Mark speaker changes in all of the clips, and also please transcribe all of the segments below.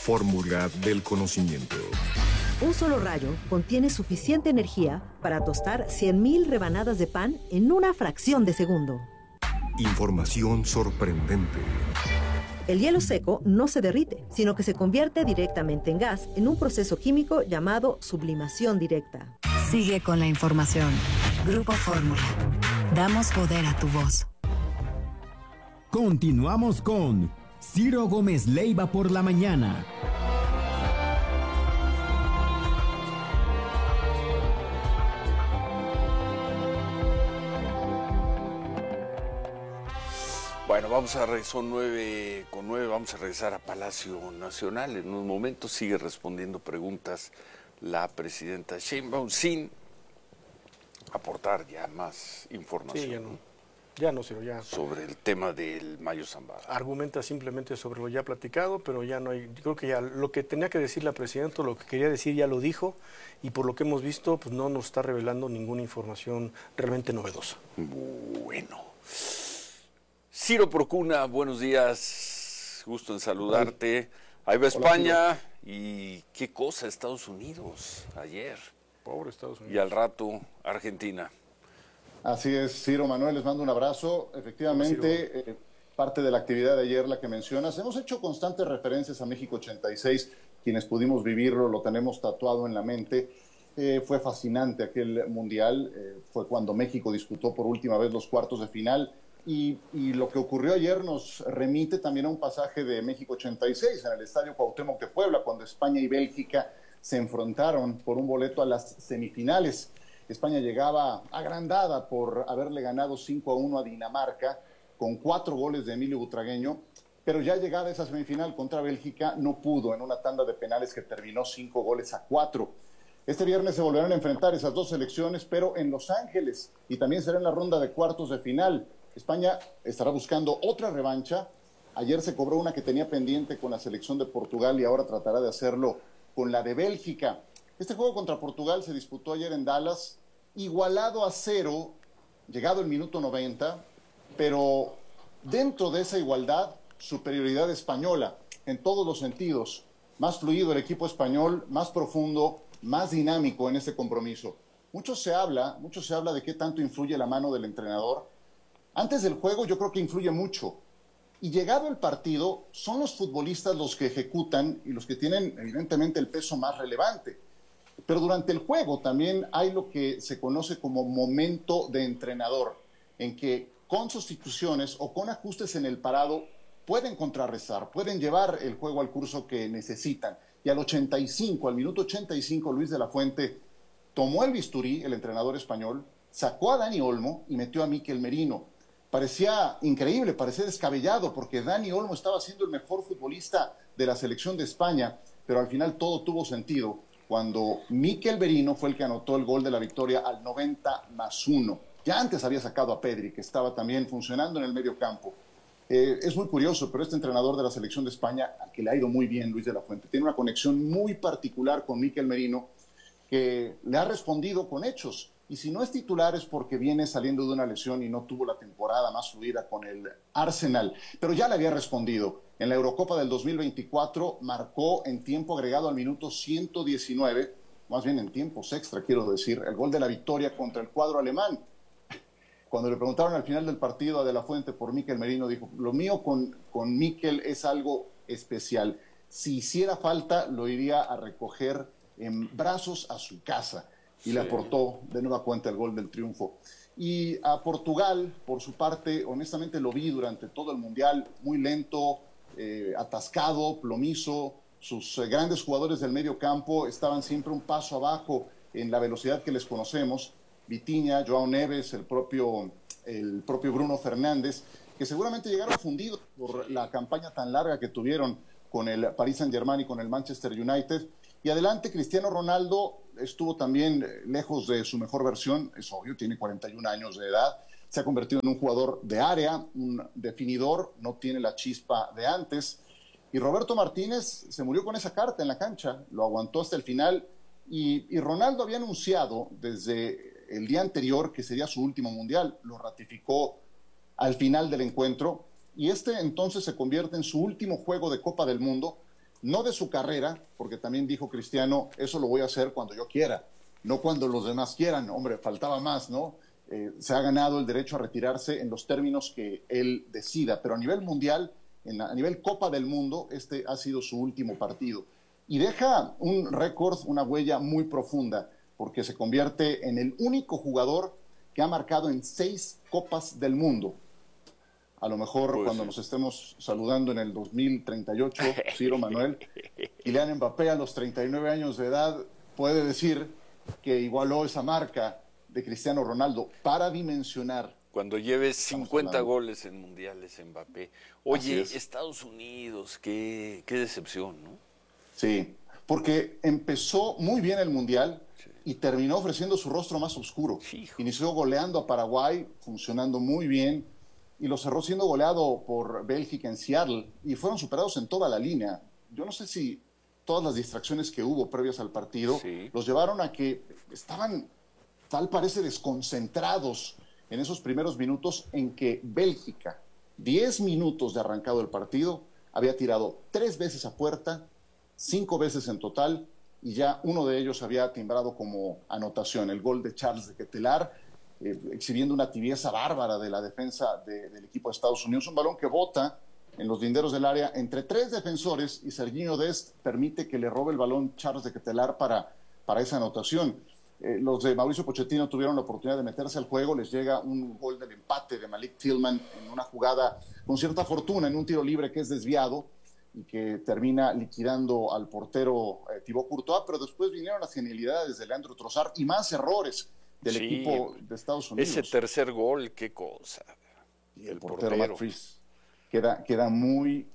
Speaker 1: fórmula del conocimiento.
Speaker 2: Un solo rayo contiene suficiente energía para tostar 100.000 rebanadas de pan en una fracción de segundo.
Speaker 1: Información sorprendente.
Speaker 2: El hielo seco no se derrite, sino que se convierte directamente en gas en un proceso químico llamado sublimación directa.
Speaker 3: Sigue con la información. Grupo Fórmula. Damos poder a tu voz.
Speaker 4: Continuamos con Ciro Gómez Leiva por la mañana.
Speaker 5: Bueno, son 9:09, vamos a regresar a Palacio Nacional. En un momento sigue respondiendo preguntas la presidenta Sheinbaum sin aportar ya más información.
Speaker 6: Sí, ya no, Ciro, ya.
Speaker 5: Sobre el tema del Mayo Zambada.
Speaker 6: Argumenta simplemente sobre lo ya platicado, pero ya no hay, creo que ya lo que tenía que decir la presidenta, lo que quería decir ya lo dijo, y por lo que hemos visto, pues no nos está revelando ninguna información realmente novedosa.
Speaker 5: Bueno. Ciro Procuna, buenos días, gusto en saludarte. Ahí va España. Y qué cosa Estados Unidos ayer.
Speaker 6: Pobre Estados Unidos.
Speaker 5: Y al rato Argentina.
Speaker 7: Así es, Ciro, Manuel, les mando un abrazo. Efectivamente, parte de la actividad de ayer, la que mencionas, hemos hecho constantes referencias a México 86, quienes pudimos vivirlo, lo tenemos tatuado en la mente. Fue fascinante aquel mundial, fue cuando México disputó por última vez los cuartos de final. Y lo que ocurrió ayer nos remite también a un pasaje de México 86 en el Estadio Cuauhtémoc de Puebla, cuando España y Bélgica se enfrentaron por un boleto a las semifinales. España llegaba agrandada por haberle ganado 5-1 a Dinamarca, con 4 goles de Emilio Butragueño, pero ya llegada a esa semifinal contra Bélgica no pudo en una tanda de penales que terminó 5-4. Este viernes se volverán a enfrentar esas dos selecciones, pero en Los Ángeles, y también será en la ronda de cuartos de final. España estará buscando otra revancha. Ayer se cobró una que tenía pendiente con la selección de Portugal y ahora tratará de hacerlo con la de Bélgica. Este juego contra Portugal se disputó ayer en Dallas, igualado a 0, llegado el minuto 90, pero dentro de esa igualdad, superioridad española en todos los sentidos. Más fluido el equipo español, más profundo, más dinámico en este compromiso. Mucho se habla de qué tanto influye la mano del entrenador. Antes del juego yo creo que influye mucho. Y llegado el partido, son los futbolistas los que ejecutan y los que tienen evidentemente el peso más relevante. Pero durante el juego también hay lo que se conoce como momento de entrenador, en que con sustituciones o con ajustes en el parado pueden contrarrestar, pueden llevar el juego al curso que necesitan. Y al minuto 85, Luis de la Fuente tomó el bisturí, el entrenador español, sacó a Dani Olmo y metió a Mikel Merino. Parecía increíble, parecía descabellado, porque Dani Olmo estaba siendo el mejor futbolista de la selección de España, pero al final todo tuvo sentido cuando Mikel Merino fue el que anotó el gol de la victoria al 90+1. Ya antes había sacado a Pedri, que estaba también funcionando en el medio campo. Es muy curioso, pero este entrenador de la selección de España, al que le ha ido muy bien, Luis de la Fuente, tiene una conexión muy particular con Mikel Merino, que le ha respondido con hechos. Y si no es titular es porque viene saliendo de una lesión y no tuvo la temporada más fluida con el Arsenal. Pero ya le había respondido. En la Eurocopa del 2024 marcó en tiempo agregado al minuto 119, más bien en tiempos extra, quiero decir, el gol de la victoria contra el cuadro alemán. Cuando le preguntaron al final del partido a De la Fuente por Mikel Merino, dijo, lo mío con Mikel es algo especial. Si hiciera falta, lo iría a recoger en brazos a su casa. Y le aportó de nueva cuenta el gol del triunfo. Y a Portugal, por su parte, honestamente lo vi durante todo el Mundial, muy lento, atascado, plomizo. Sus grandes jugadores del medio campo estaban siempre un paso abajo en la velocidad que les conocemos. Vitinha, Joao Neves, el propio Bruno Fernández, que seguramente llegaron fundidos por la campaña tan larga que tuvieron con el Paris Saint-Germain y con el Manchester United. Y adelante, Cristiano Ronaldo estuvo también lejos de su mejor versión, es obvio, tiene 41 años de edad, se ha convertido en un jugador de área, un definidor, no tiene la chispa de antes. Y Roberto Martínez se murió con esa carta en la cancha, lo aguantó hasta el final. Y Ronaldo había anunciado desde el día anterior que sería su último mundial, lo ratificó al final del encuentro. Y este entonces se convierte en su último juego de Copa del Mundo, no de su carrera, porque también dijo Cristiano, eso lo voy a hacer cuando yo quiera, no cuando los demás quieran. Hombre, faltaba más, ¿no? Se ha ganado el derecho a retirarse en los términos que él decida, pero a nivel mundial, a nivel Copa del Mundo, este ha sido su último partido. Y deja un récord, una huella muy profunda, porque se convierte en el único jugador que ha marcado en 6 Copas del Mundo. A lo mejor
Speaker 5: pues
Speaker 7: cuando nos estemos saludando en el 2038, Ciro Manuel, Kylian Mbappé a los 39 años de edad puede decir que igualó esa marca de Cristiano Ronaldo para dimensionar.
Speaker 5: Cuando lleves 50 goles en mundiales, Mbappé. Oye,
Speaker 7: es.
Speaker 5: Estados Unidos, qué decepción, ¿no?
Speaker 7: Sí, porque empezó muy bien el mundial y terminó ofreciendo su rostro más oscuro.
Speaker 5: Hijo.
Speaker 7: Inició goleando a Paraguay, funcionando muy bien, y lo cerró siendo goleado por Bélgica en Seattle, y fueron superados en toda la línea. Yo no sé si todas las distracciones que hubo previas al partido los llevaron a que estaban, tal parece, desconcentrados en esos primeros minutos en que Bélgica, 10 minutos de arrancado el partido, había tirado 3 veces a puerta, 5 veces en total, y ya uno de ellos había timbrado como anotación, el gol de Charles de Ketelaere, exhibiendo una tibieza bárbara de la defensa del equipo de Estados Unidos. Un balón que bota en los linderos del área entre 3 defensores, y Serginho Dest permite que le robe el balón Charles de Ketelaere para esa anotación. Los de Mauricio Pochettino tuvieron la oportunidad de meterse al juego, les llega un gol del empate de Malik Tillman en una jugada con cierta fortuna, en un tiro libre que es desviado y que termina liquidando al portero Thibaut Courtois, pero después vinieron las genialidades de Leandro Trossard y más errores del equipo de Estados Unidos.
Speaker 5: Ese tercer gol, qué cosa.
Speaker 7: Y el portero Matt Fries queda muy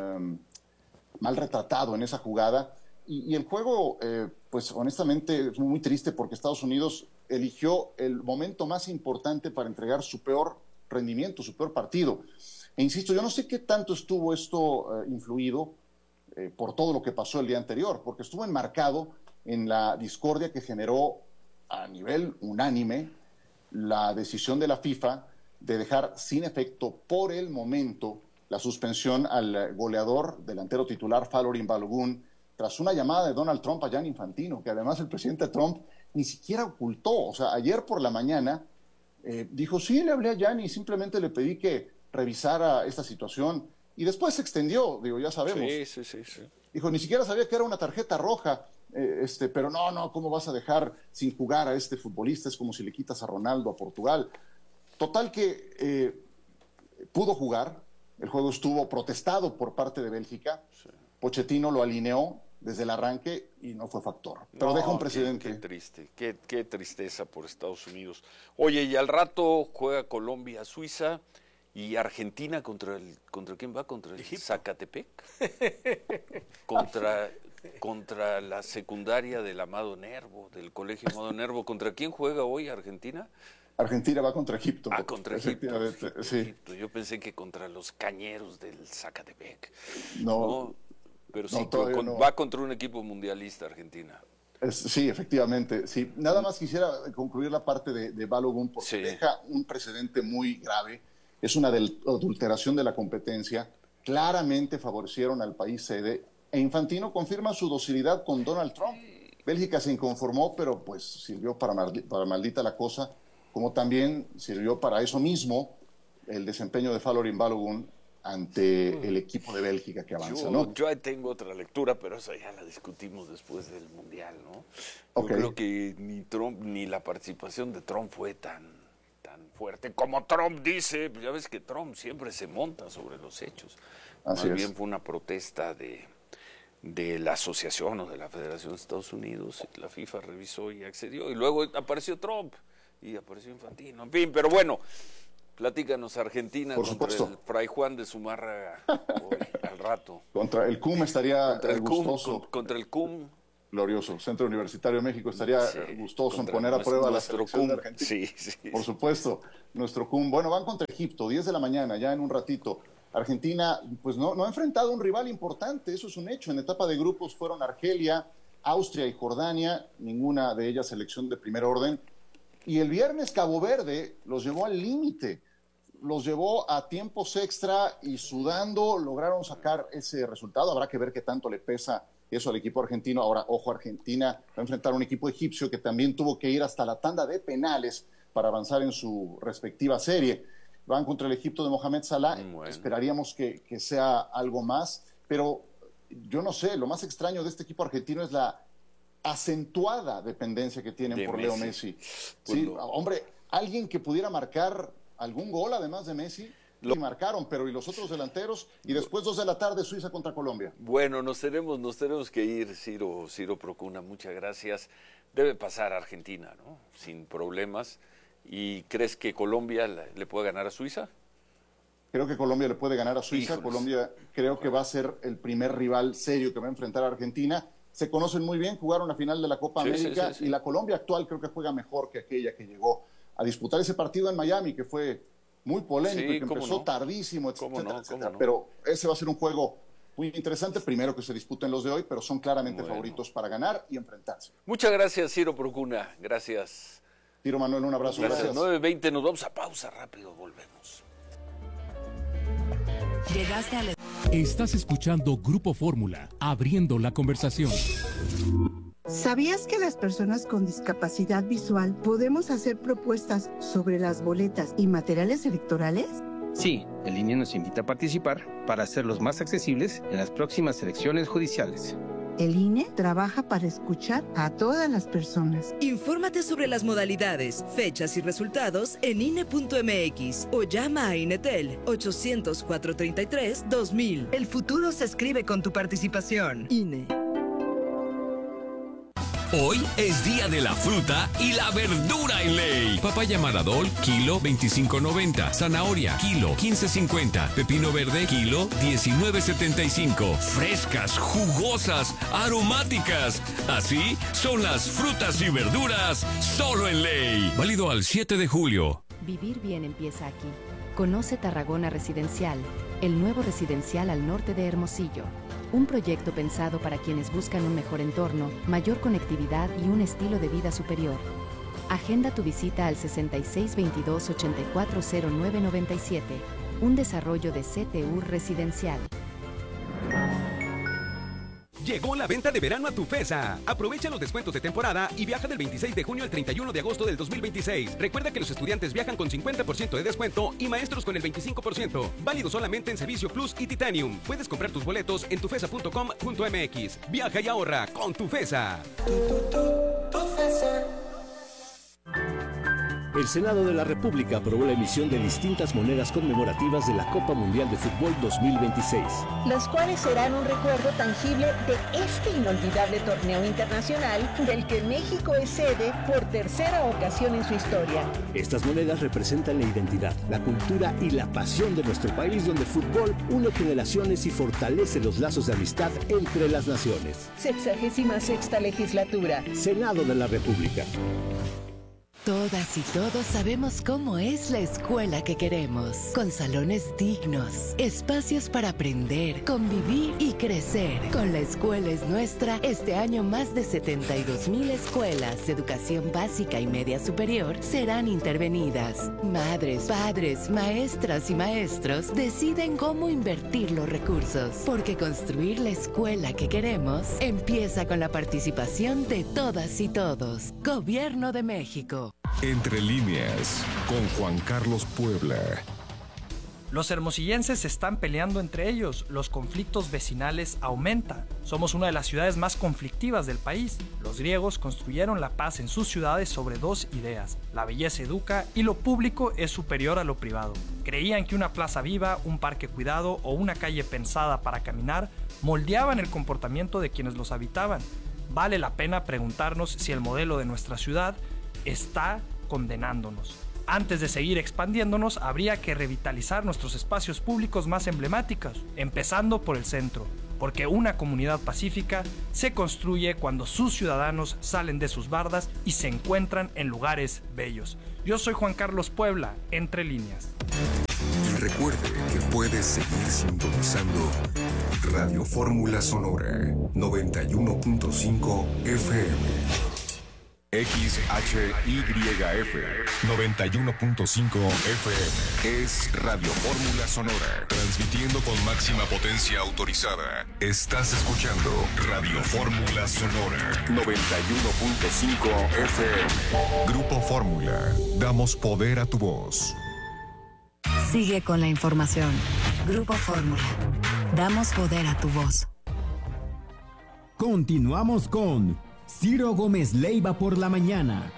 Speaker 7: mal retratado en esa jugada. Y el juego, pues honestamente, es muy triste porque Estados Unidos eligió el momento más importante para entregar su peor rendimiento, su peor partido. E insisto, yo no sé qué tanto estuvo esto influido por todo lo que pasó el día anterior, porque estuvo enmarcado en la discordia que generó a nivel unánime la decisión de la FIFA de dejar sin efecto por el momento la suspensión al goleador delantero titular Falorin Balogun, tras una llamada de Donald Trump a Gianni Infantino, que además el presidente Trump ni siquiera ocultó. O sea, ayer por la mañana dijo, sí, le hablé a Gianni y simplemente le pedí que revisara esta situación, y después se extendió, digo, ya sabemos.
Speaker 5: Sí.
Speaker 7: Dijo, ni siquiera sabía que era una tarjeta roja, pero no, ¿cómo vas a dejar sin jugar a este futbolista? Es como si le quitas a Ronaldo a Portugal. Total que pudo jugar, el juego estuvo protestado por parte de Bélgica, Pochettino lo alineó desde el arranque y no fue factor. Pero deja un precedente.
Speaker 5: Qué triste, qué tristeza por Estados Unidos. Oye, y al rato juega Colombia, Suiza y Argentina contra quién va, contra el Zacatepec, contra la secundaria del Amado Nervo, del Colegio Amado Nervo. ¿Contra quién juega hoy Argentina?
Speaker 7: Argentina va contra Egipto.
Speaker 5: Contra Egipto.
Speaker 7: Sí.
Speaker 5: Egipto. Yo pensé que contra los cañeros del Zacatepec.
Speaker 7: No.
Speaker 5: Pero sí,
Speaker 7: no.
Speaker 5: Va contra un equipo mundialista Argentina.
Speaker 7: Sí, efectivamente. Sí. Nada más quisiera concluir la parte de Balogun porque deja un precedente muy grave. Es una adulteración de la competencia. Claramente favorecieron al país sede e Infantino confirma su docilidad con Donald Trump. Bélgica se inconformó, pero pues sirvió para maldita la cosa, como también sirvió para eso mismo el desempeño de Falorin Balogun ante el equipo de Bélgica que avanza, ¿no?
Speaker 5: Yo tengo otra lectura, pero esa ya la discutimos después del Mundial, ¿no? Yo creo que ni Trump ni la participación de Trump fue tan fuerte como Trump dice. Pues ya ves que Trump siempre se monta sobre los hechos. Más bien fue una protesta de la asociación o de la Federación de Estados Unidos. La FIFA revisó y accedió. Y luego apareció Trump y apareció Infantino. En fin, pero bueno, platícanos Argentina contra el Fray Juan de Zumárraga hoy, al rato.
Speaker 7: Contra el CUM estaría gustoso.
Speaker 5: Contra el CUM.
Speaker 7: Glorioso. Centro Universitario de México estaría gustoso en poner a prueba la selección de Argentina.
Speaker 5: Sí.
Speaker 7: Por supuesto, nuestro CUM. Bueno, van contra Egipto, 10 de la mañana, ya en un ratito. Argentina, pues no ha enfrentado a un rival importante, eso es un hecho. En etapa de grupos fueron Argelia, Austria y Jordania, ninguna de ellas selección de primer orden. Y el viernes Cabo Verde los llevó al límite. los llevó a tiempos extra y sudando lograron sacar ese resultado. Habrá que ver qué tanto le pesa eso al equipo argentino. Ahora, ojo, Argentina va a enfrentar a un equipo egipcio que también tuvo que ir hasta la tanda de penales para avanzar en su respectiva serie. Van contra el Egipto de Mohamed Salah. Bueno. Esperaríamos que sea algo más, pero yo no sé, lo más extraño de este equipo argentino es la acentuada dependencia que tienen por Leo Messi. Sí, hombre, alguien que pudiera marcar algún gol además de Messi, lo marcaron, pero y los otros delanteros, y después 2 de la tarde Suiza contra Colombia.
Speaker 5: Bueno, nos tenemos que ir, Ciro Procuna, muchas gracias. Debe pasar a Argentina, ¿no? Sin problemas. ¿Y crees que Colombia le puede ganar a Suiza?
Speaker 7: Creo que Colombia le puede ganar a Suiza.
Speaker 5: Híjoles.
Speaker 7: Colombia creo que va a ser el primer rival serio que va a enfrentar a Argentina. Se conocen muy bien, jugaron la final de la Copa América, y la Colombia actual creo que juega mejor que aquella que llegó a disputar ese partido en Miami, que fue muy polémico y que empezó tardísimo, etcétera. No. Pero ese va a ser un juego muy interesante, primero que se disputen los de hoy, pero son claramente favoritos para ganar y enfrentarse.
Speaker 5: Muchas gracias, Ciro Procuna. Gracias.
Speaker 7: Ciro Manuel, un abrazo.
Speaker 5: Gracias. 9:20, nos vamos a pausa rápido, volvemos.
Speaker 3: Llegaste a la...
Speaker 4: Estás escuchando Grupo Fórmula, abriendo la conversación.
Speaker 8: ¿Sabías que las personas con discapacidad visual podemos hacer propuestas sobre las boletas y materiales electorales?
Speaker 9: Sí, el INE nos invita a participar para hacerlos más accesibles en las próximas elecciones judiciales.
Speaker 8: El INE trabaja para escuchar a todas las personas.
Speaker 10: Infórmate sobre las modalidades, fechas y resultados en INE.mx o llama a INETEL 800-433-2000. El futuro se escribe con tu participación. INE.
Speaker 11: Hoy es día de la fruta y la verdura en ley. Papaya Maradol, kilo 25.90. Zanahoria, kilo 15.50. Pepino verde, kilo 19.75. Frescas, jugosas, aromáticas. Así son las frutas y verduras solo en ley. Válido al 7 de julio.
Speaker 3: Vivir bien empieza aquí. Conoce Tarragona Residencial, el nuevo residencial al norte de Hermosillo. Un proyecto pensado para quienes buscan un mejor entorno, mayor conectividad y un estilo de vida superior. Agenda tu visita al 6622-840997, un desarrollo de CTU Residencial.
Speaker 12: Llegó la venta de verano a Tufesa. Aprovecha los descuentos de temporada y viaja del 26 de junio al 31 de agosto del 2026. Recuerda que los estudiantes viajan con 50% de descuento y maestros con el 25%. Válido solamente en Servicio Plus y Titanium. Puedes comprar tus boletos en tufesa.com.mx. Viaja y ahorra con Tufesa.
Speaker 13: El Senado de la República aprobó la emisión de distintas monedas conmemorativas de la Copa Mundial de Fútbol 2026.
Speaker 14: Las cuales serán un recuerdo tangible de este inolvidable torneo internacional del que México es sede por tercera ocasión en su historia.
Speaker 13: Estas monedas representan la identidad, la cultura y la pasión de nuestro país, donde el fútbol une generaciones y fortalece los lazos de amistad entre las naciones.
Speaker 14: 66ª legislatura.
Speaker 13: Senado de la República.
Speaker 3: Todas y todos sabemos cómo es la escuela que queremos, con salones dignos, espacios para aprender, convivir y crecer. Con La Escuela es Nuestra, este año más de 72,000 escuelas de educación básica y media superior serán intervenidas. Madres, padres, maestras y maestros deciden cómo invertir los recursos, porque construir la escuela que queremos empieza con la participación de todas y todos. Gobierno de México.
Speaker 1: Entre líneas, con Juan Carlos Puebla.
Speaker 15: Los hermosillenses se están peleando entre ellos, los conflictos vecinales aumentan. Somos una de las ciudades más conflictivas del país. Los griegos construyeron la paz en sus ciudades sobre dos ideas: la belleza educa y lo público es superior a lo privado. Creían que una plaza viva, un parque cuidado o una calle pensada para caminar moldeaban el comportamiento de quienes los habitaban. Vale la pena preguntarnos si el modelo de nuestra ciudad está condenándonos. Antes de seguir expandiéndonos, habría que revitalizar nuestros espacios públicos más emblemáticos, empezando por el centro, porque una comunidad pacífica se construye cuando sus ciudadanos salen de sus bardas y se encuentran en lugares bellos. Yo soy Juan Carlos Puebla, Entre Líneas.
Speaker 1: Y recuerde que puedes seguir sintonizando Radio Fórmula Sonora 91.5 FM. XHYF 91.5 FM es Radio Fórmula Sonora, transmitiendo con máxima potencia autorizada. Estás escuchando Radio Fórmula Sonora 91.5 FM. Grupo Fórmula, damos poder a tu voz.
Speaker 16: Sigue con la información. Grupo Fórmula, damos poder a tu voz.
Speaker 4: Continuamos con Ciro Gómez Leiva por la mañana.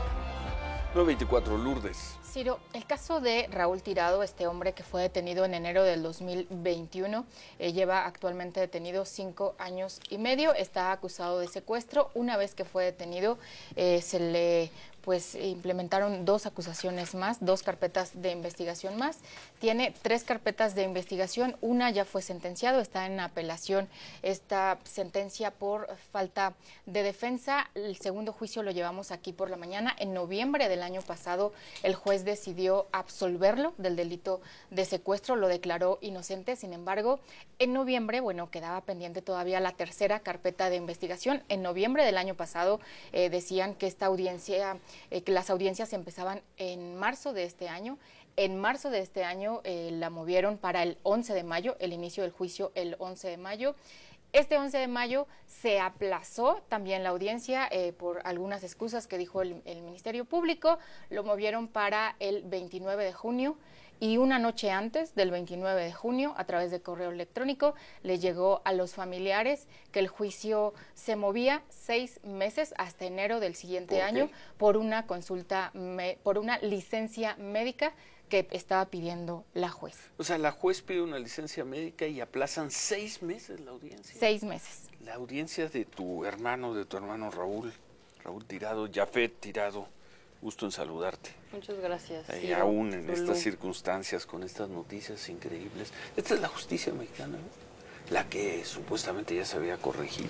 Speaker 5: 9:24, Lourdes.
Speaker 17: Ciro, el caso de Raúl Tirado, este hombre que fue detenido en enero del 2021, lleva actualmente detenido 5 años y medio, está acusado de secuestro. Una vez que fue detenido, se le implementaron 2 acusaciones más, 2 carpetas de investigación más. Tiene 3 carpetas de investigación, una ya fue sentenciado, está en apelación esta sentencia por falta de defensa. El segundo juicio lo llevamos aquí por la mañana. En noviembre del año pasado, el juez decidió absolverlo del delito de secuestro, lo declaró inocente. Sin embargo, en noviembre, quedaba pendiente todavía la tercera carpeta de investigación. En noviembre del año pasado decían que esta audiencia, que las audiencias empezaban en marzo de este año. En marzo de este año la movieron para el 11 de mayo, el inicio del juicio el 11 de mayo. Este 11 de mayo se aplazó también la audiencia por algunas excusas que dijo el Ministerio Público. Lo movieron para el 29 de junio. Y una noche antes del 29 de junio, a través de correo electrónico, le llegó a los familiares que el juicio se movía 6 meses hasta enero del siguiente año por una consulta, por una licencia médica que estaba pidiendo la juez.
Speaker 5: O sea, la juez pide una licencia médica y aplazan 6 meses la audiencia.
Speaker 17: 6 meses.
Speaker 5: La audiencia de tu hermano Raúl Tirado, Jafet Tirado. Gusto en saludarte.
Speaker 18: Muchas gracias.
Speaker 5: Aún en estas circunstancias, con estas noticias increíbles. Esta es la justicia mexicana, ¿no? La que supuestamente ya se había corregido.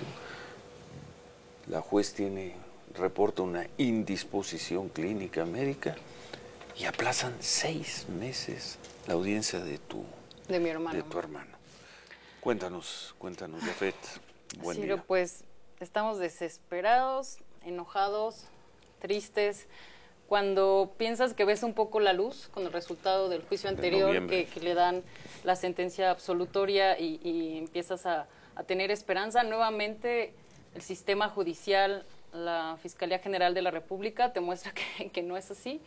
Speaker 5: La juez reporta una indisposición clínica médica y aplazan 6 meses la audiencia de tu hermano. Cuéntanos, Jafet. Buen día.
Speaker 18: Pues estamos desesperados, enojados, tristes. Cuando piensas que ves un poco la luz con el resultado del juicio anterior, que le dan la sentencia absolutoria y empiezas a tener esperanza, nuevamente el sistema judicial, la Fiscalía General de la República te muestra que no es así.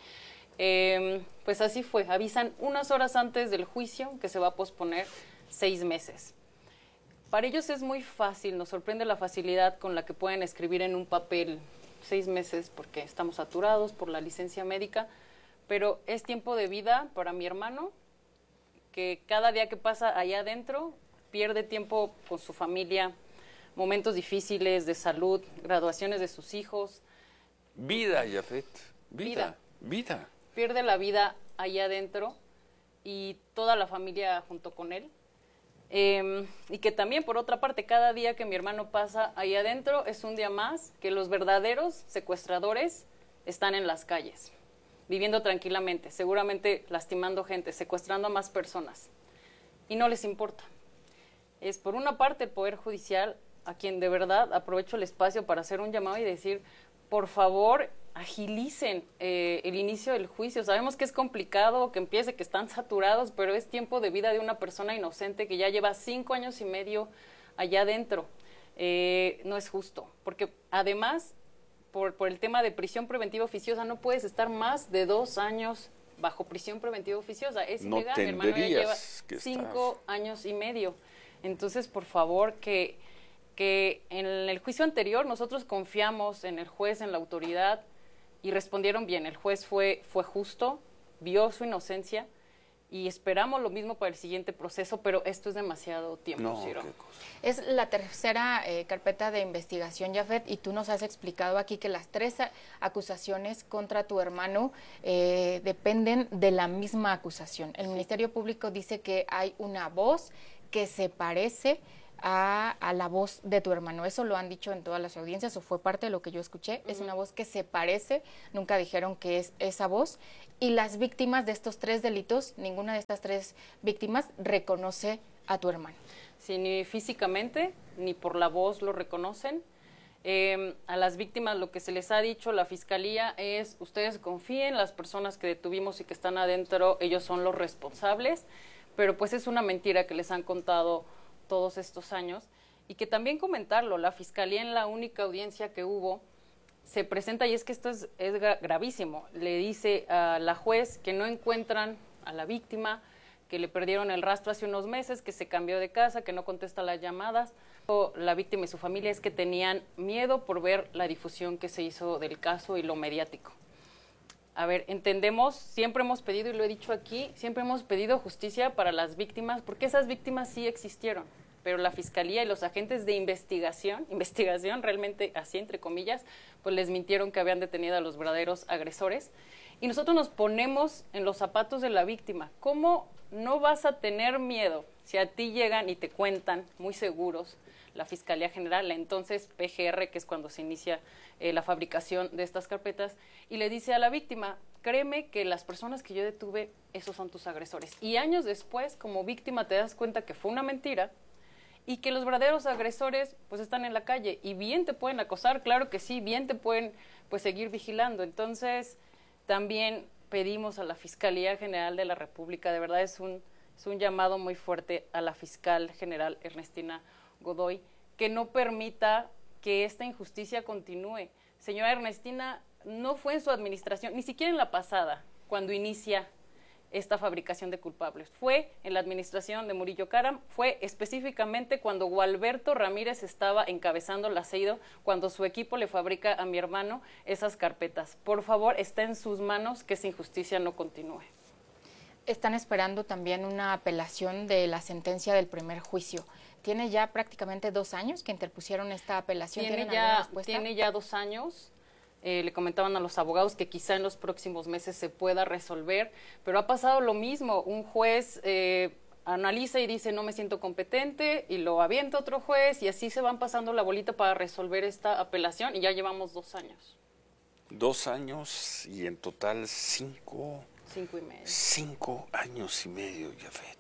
Speaker 18: Pues así fue, avisan unas horas antes del juicio que se va a posponer 6 meses. Para ellos es muy fácil, nos sorprende la facilidad con la que pueden escribir en un papel 6 meses porque estamos saturados por la licencia médica, pero es tiempo de vida para mi hermano, que cada día que pasa allá adentro pierde tiempo con su familia, momentos difíciles de salud, graduaciones de sus hijos.
Speaker 5: Vida, Jafet, vida.
Speaker 18: Pierde la vida allá adentro y toda la familia junto con él. Y que también, por otra parte, cada día que mi hermano pasa ahí adentro es un día más que los verdaderos secuestradores están en las calles, viviendo tranquilamente, seguramente lastimando gente, secuestrando a más personas, y no les importa. Es, por una parte, el Poder Judicial, a quien de verdad aprovecho el espacio para hacer un llamado y decir, por favor, agilicen el inicio del juicio. Sabemos que es complicado, que empiece, que están saturados, pero es tiempo de vida de una persona inocente que ya lleva 5 años y medio allá adentro. No es justo, porque además, por el tema de prisión preventiva oficiosa, no puedes estar más de 2 años bajo prisión preventiva oficiosa. Es ilegal. Mi hermano ya lleva 5 años y medio. Entonces, por favor, que en el juicio anterior nosotros confiamos en el juez, en la autoridad, y respondieron bien. El juez fue justo, vio su inocencia, y esperamos lo mismo para el siguiente proceso, pero esto es demasiado tiempo, Ciro.
Speaker 17: Es la tercera carpeta de investigación, Jafet, y tú nos has explicado aquí que las 3 acusaciones contra tu hermano dependen de la misma acusación. El Ministerio Público dice que hay una voz que se parece a la voz de tu hermano. Eso lo han dicho en todas las audiencias, o fue parte de lo que yo escuché. Es una voz que se parece, nunca dijeron que es esa voz. Y las víctimas de estos 3 delitos, ninguna de estas 3 víctimas reconoce a tu hermano.
Speaker 18: Sí, ni físicamente, ni por la voz lo reconocen. A las víctimas lo que se les ha dicho, la Fiscalía, es ustedes confíen, las personas que detuvimos y que están adentro, ellos son los responsables, pero pues es una mentira que les han contado todos estos años. Y que también comentarlo, la Fiscalía en la única audiencia que hubo se presenta, y es que esto es gravísimo, le dice a la juez que no encuentran a la víctima, que le perdieron el rastro hace unos meses, que se cambió de casa, que no contesta las llamadas. La víctima y su familia es que tenían miedo por ver la difusión que se hizo del caso y lo mediático. A ver, entendemos, siempre hemos pedido, y lo he dicho aquí, siempre hemos pedido justicia para las víctimas, porque esas víctimas sí existieron, pero la Fiscalía y los agentes de investigación realmente así entre comillas, pues les mintieron que habían detenido a los verdaderos agresores. Y nosotros nos ponemos en los zapatos de la víctima. ¿Cómo no vas a tener miedo si a ti llegan y te cuentan, muy seguros, la Fiscalía General, la entonces PGR, que es cuando se inicia la fabricación de estas carpetas, y le dice a la víctima, créeme que las personas que yo detuve, esos son tus agresores? Y años después, como víctima, te das cuenta que fue una mentira y que los verdaderos agresores pues están en la calle y bien te pueden acosar, claro que sí, bien te pueden pues seguir vigilando. Entonces, también pedimos a la Fiscalía General de la República, de verdad es un llamado muy fuerte a la Fiscal General Ernestina Godoy, que no permita que esta injusticia continúe. Señora Ernestina, no fue en su administración, ni siquiera en la pasada, cuando inicia esta fabricación de culpables. Fue en la administración de Murillo Karam, fue específicamente cuando Gualberto Ramírez estaba encabezando la CEIDO, cuando su equipo le fabrica a mi hermano esas carpetas. Por favor, está en sus manos que esa injusticia no continúe.
Speaker 17: Están esperando también una apelación de la sentencia del primer juicio. ¿Tiene ya prácticamente 2 años que interpusieron esta apelación?
Speaker 18: Tiene ya 2 años. Le comentaban a los abogados que quizá en los próximos meses se pueda resolver, pero ha pasado lo mismo. Un juez analiza y dice no me siento competente y lo avienta otro juez y así se van pasando la bolita para resolver esta apelación y ya llevamos 2 años.
Speaker 5: 2 años y en total 5
Speaker 18: y medio.
Speaker 5: 5 años y medio, Yafet.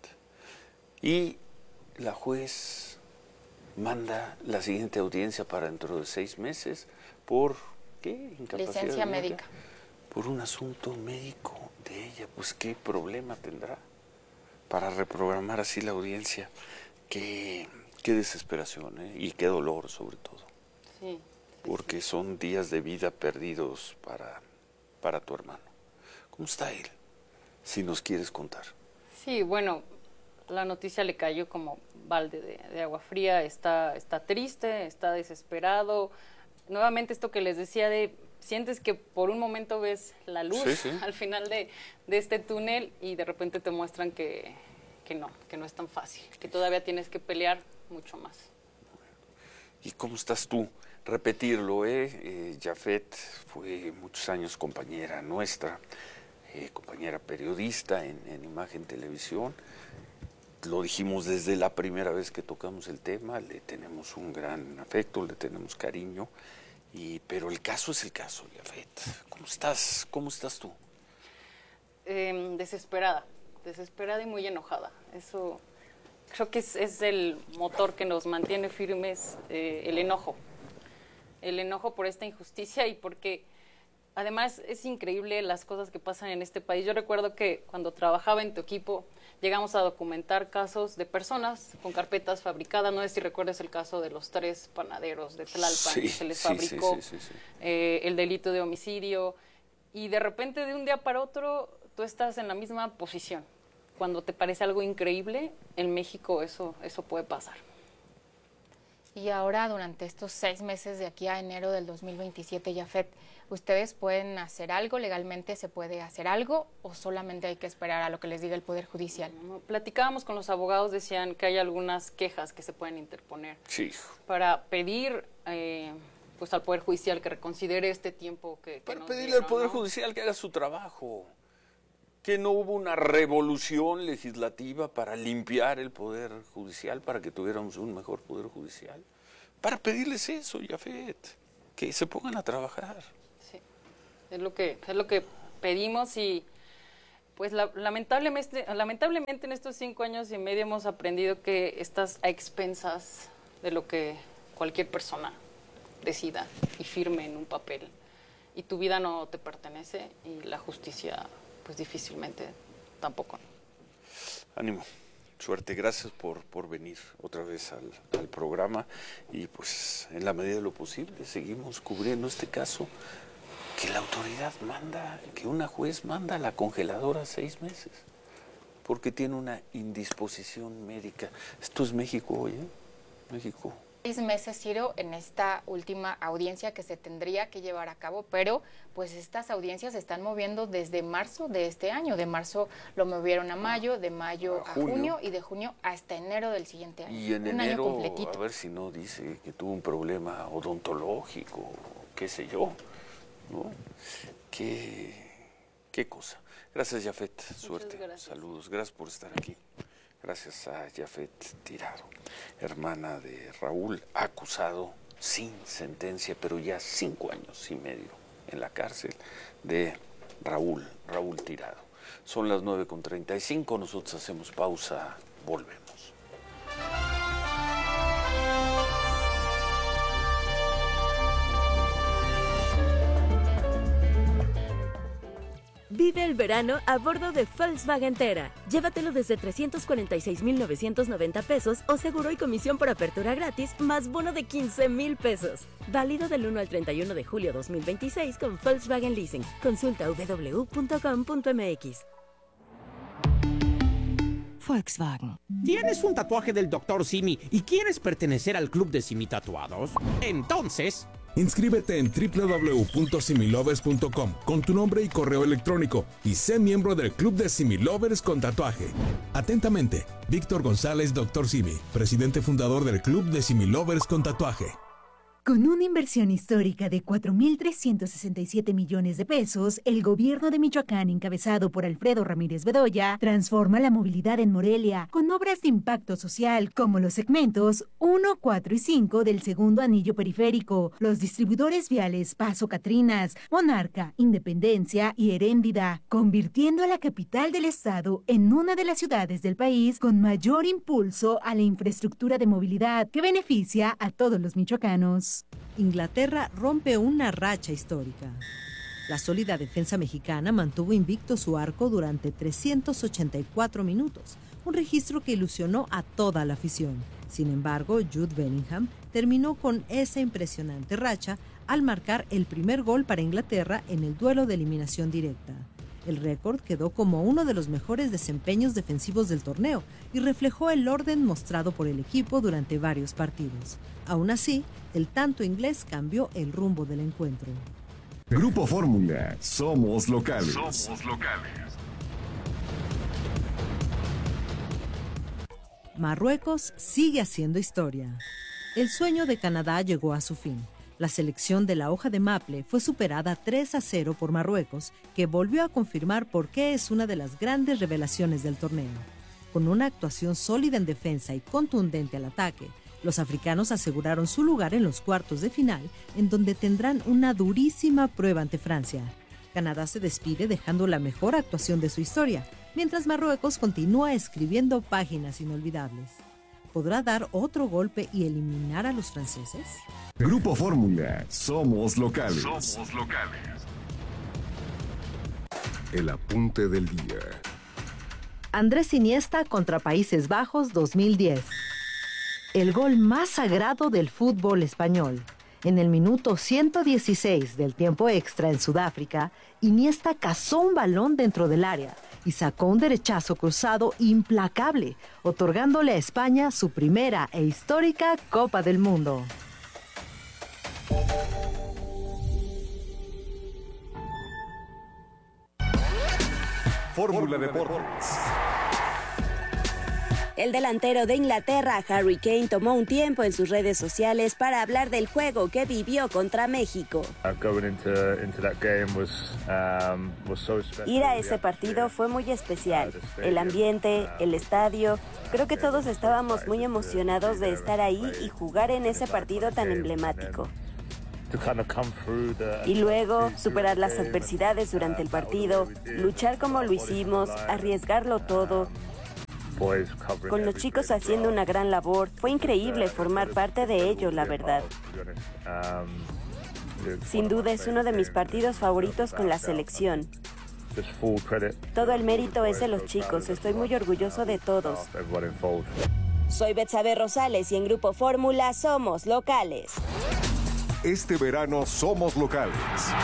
Speaker 5: Y la juez manda la siguiente audiencia para dentro de 6 meses por... ¿qué? Incapacidad
Speaker 17: licencia médica.
Speaker 5: Por un asunto médico de ella. Pues qué problema tendrá para reprogramar así la audiencia. Qué desesperación, ¿eh? Y qué dolor sobre todo.
Speaker 18: Sí.
Speaker 5: Porque son días de vida perdidos para tu hermano. ¿Cómo está él? Si nos quieres contar.
Speaker 18: Sí, bueno, la noticia le cayó como balde de agua fría. Está triste, está desesperado. Nuevamente esto que les decía sientes que por un momento ves la luz al final de este túnel y de repente te muestran que no es tan fácil, que todavía tienes que pelear mucho más.
Speaker 5: ¿Y cómo estás tú? Repetirlo, Yafet fue muchos años compañera nuestra, compañera periodista en Imagen Televisión. Lo dijimos desde la primera vez que tocamos el tema, le tenemos un gran afecto, le tenemos cariño, pero el caso es el caso, Yafet. ¿Cómo estás tú?
Speaker 18: Desesperada y muy enojada. Eso creo que es el motor que nos mantiene firmes, el enojo por esta injusticia y porque además es increíble las cosas que pasan en este país. Yo recuerdo que cuando trabajaba en tu equipo llegamos a documentar casos de personas con carpetas fabricadas. No sé si recuerdas el caso de los 3 panaderos de Tlalpan, que se les fabricó el delito de homicidio. Y de repente, de un día para otro, tú estás en la misma posición. Cuando te parece algo increíble, en México eso puede pasar.
Speaker 17: Y ahora, durante estos 6 meses de aquí a enero del 2027, Yafet, ¿ustedes pueden hacer algo? ¿Legalmente se puede hacer algo o solamente hay que esperar a lo que les diga el Poder Judicial?
Speaker 18: Platicábamos con los abogados, decían que hay algunas quejas que se pueden interponer para pedir pues al Poder Judicial que reconsidere este tiempo que
Speaker 5: para
Speaker 18: nos
Speaker 5: pedirle
Speaker 18: dieron,
Speaker 5: al Poder
Speaker 18: ¿no?
Speaker 5: Judicial que haga su trabajo. Que no hubo una revolución legislativa para limpiar el Poder Judicial, para que tuviéramos un mejor Poder Judicial. Para pedirles eso, Yafet, que se pongan a trabajar.
Speaker 18: Sí, es lo que pedimos y pues lamentablemente en estos 5 años y medio hemos aprendido que estás a expensas de lo que cualquier persona decida y firme en un papel. Y tu vida no te pertenece y la justicia, pues difícilmente tampoco.
Speaker 5: Ánimo, suerte, gracias por venir otra vez al programa y pues en la medida de lo posible seguimos cubriendo este caso que la autoridad manda, que una juez manda a la congeladora 6 meses porque tiene una indisposición médica. Esto es México hoy, ¿eh? México.
Speaker 17: 6 meses, Ciro, en esta última audiencia que se tendría que llevar a cabo, pero pues estas audiencias se están moviendo desde marzo de este año. De marzo lo movieron a mayo, de mayo a junio y de junio hasta enero del siguiente año.
Speaker 5: Y en
Speaker 17: un
Speaker 5: enero,
Speaker 17: año completito.
Speaker 5: a ver si no dice que tuvo un problema odontológico, qué sé yo, ¿no? Qué cosa. Gracias, Yafet, suerte, gracias. Saludos, gracias por estar aquí. Gracias a Yafet Tirado, hermana de Raúl, acusado sin sentencia, pero ya 5 años y medio en la cárcel de Raúl Tirado. Son las 9:35, nosotros hacemos pausa, volvemos.
Speaker 19: Vive el verano a bordo de Volkswagen Tera. Llévatelo desde 346,990 pesos o seguro y comisión por apertura gratis más bono de 15,000 pesos. Válido del 1 al 31 de julio 2026 con Volkswagen Leasing. Consulta www.com.mx.
Speaker 20: Volkswagen. ¿Tienes un tatuaje del Dr. Simi y quieres pertenecer al club de Simi Tatuados? Entonces...
Speaker 1: inscríbete en www.similovers.com con tu nombre y correo electrónico y sé miembro del Club de Similovers con tatuaje. Atentamente, Víctor González, Dr. Simi, presidente fundador del Club de Similovers con tatuaje.
Speaker 21: Con una inversión histórica de 4,367 millones de pesos, el gobierno de Michoacán, encabezado por Alfredo Ramírez Bedoya, transforma la movilidad en Morelia con obras de impacto social como los segmentos 1, 4 y 5 del segundo anillo periférico, los distribuidores viales Paso Catrinas, Monarca, Independencia y Heréndida, convirtiendo a la capital del estado en una de las ciudades del país con mayor impulso a la infraestructura de movilidad que beneficia a todos los michoacanos.
Speaker 2: Inglaterra rompe una racha histórica. La sólida defensa mexicana mantuvo invicto su arco durante 384 minutos, un registro que ilusionó a toda la afición. Sin embargo, Jude Bellingham terminó con esa impresionante racha al marcar el primer gol para Inglaterra en el duelo de eliminación directa. El récord quedó como uno de los mejores desempeños defensivos del torneo y reflejó el orden mostrado por el equipo durante varios partidos. Aún así, el tanto inglés cambió el rumbo del encuentro.
Speaker 1: Grupo Fórmula, somos locales.
Speaker 2: Marruecos sigue haciendo historia. El sueño de Canadá llegó a su fin. La selección de la hoja de maple fue superada 3-0 por Marruecos, que volvió a confirmar por qué es una de las grandes revelaciones del torneo. Con una actuación sólida en defensa y contundente al ataque, los africanos aseguraron su lugar en los cuartos de final, en donde tendrán una durísima prueba ante Francia. Canadá se despide dejando la mejor actuación de su historia, mientras Marruecos continúa escribiendo páginas inolvidables. ¿Podrá dar otro golpe y eliminar a los franceses?
Speaker 1: Grupo Fórmula, somos locales. El apunte del día.
Speaker 2: Andrés Iniesta contra Países Bajos 2010. El gol más sagrado del fútbol español. En el minuto 116 del tiempo extra en Sudáfrica, Iniesta cazó un balón dentro del área y sacó un derechazo cruzado implacable, otorgándole a España su primera e histórica Copa del Mundo.
Speaker 1: Fórmula Deportes.
Speaker 22: El delantero de Inglaterra, Harry Kane, tomó un tiempo en sus redes sociales para hablar del juego que vivió contra México. Ir a ese partido fue muy especial. El ambiente, el estadio, creo que todos estábamos muy emocionados de estar ahí y jugar en ese partido tan emblemático. Y luego, superar las adversidades durante el partido, luchar como lo hicimos, arriesgarlo todo. Con los chicos haciendo una gran labor. Fue increíble formar parte de ello, la verdad. Sin duda es uno de mis partidos favoritos con la selección. Todo el mérito es de los chicos. Estoy muy orgulloso de todos. Soy Betsabe Rosales y en Grupo Fórmula somos locales.
Speaker 6: Este verano somos locales.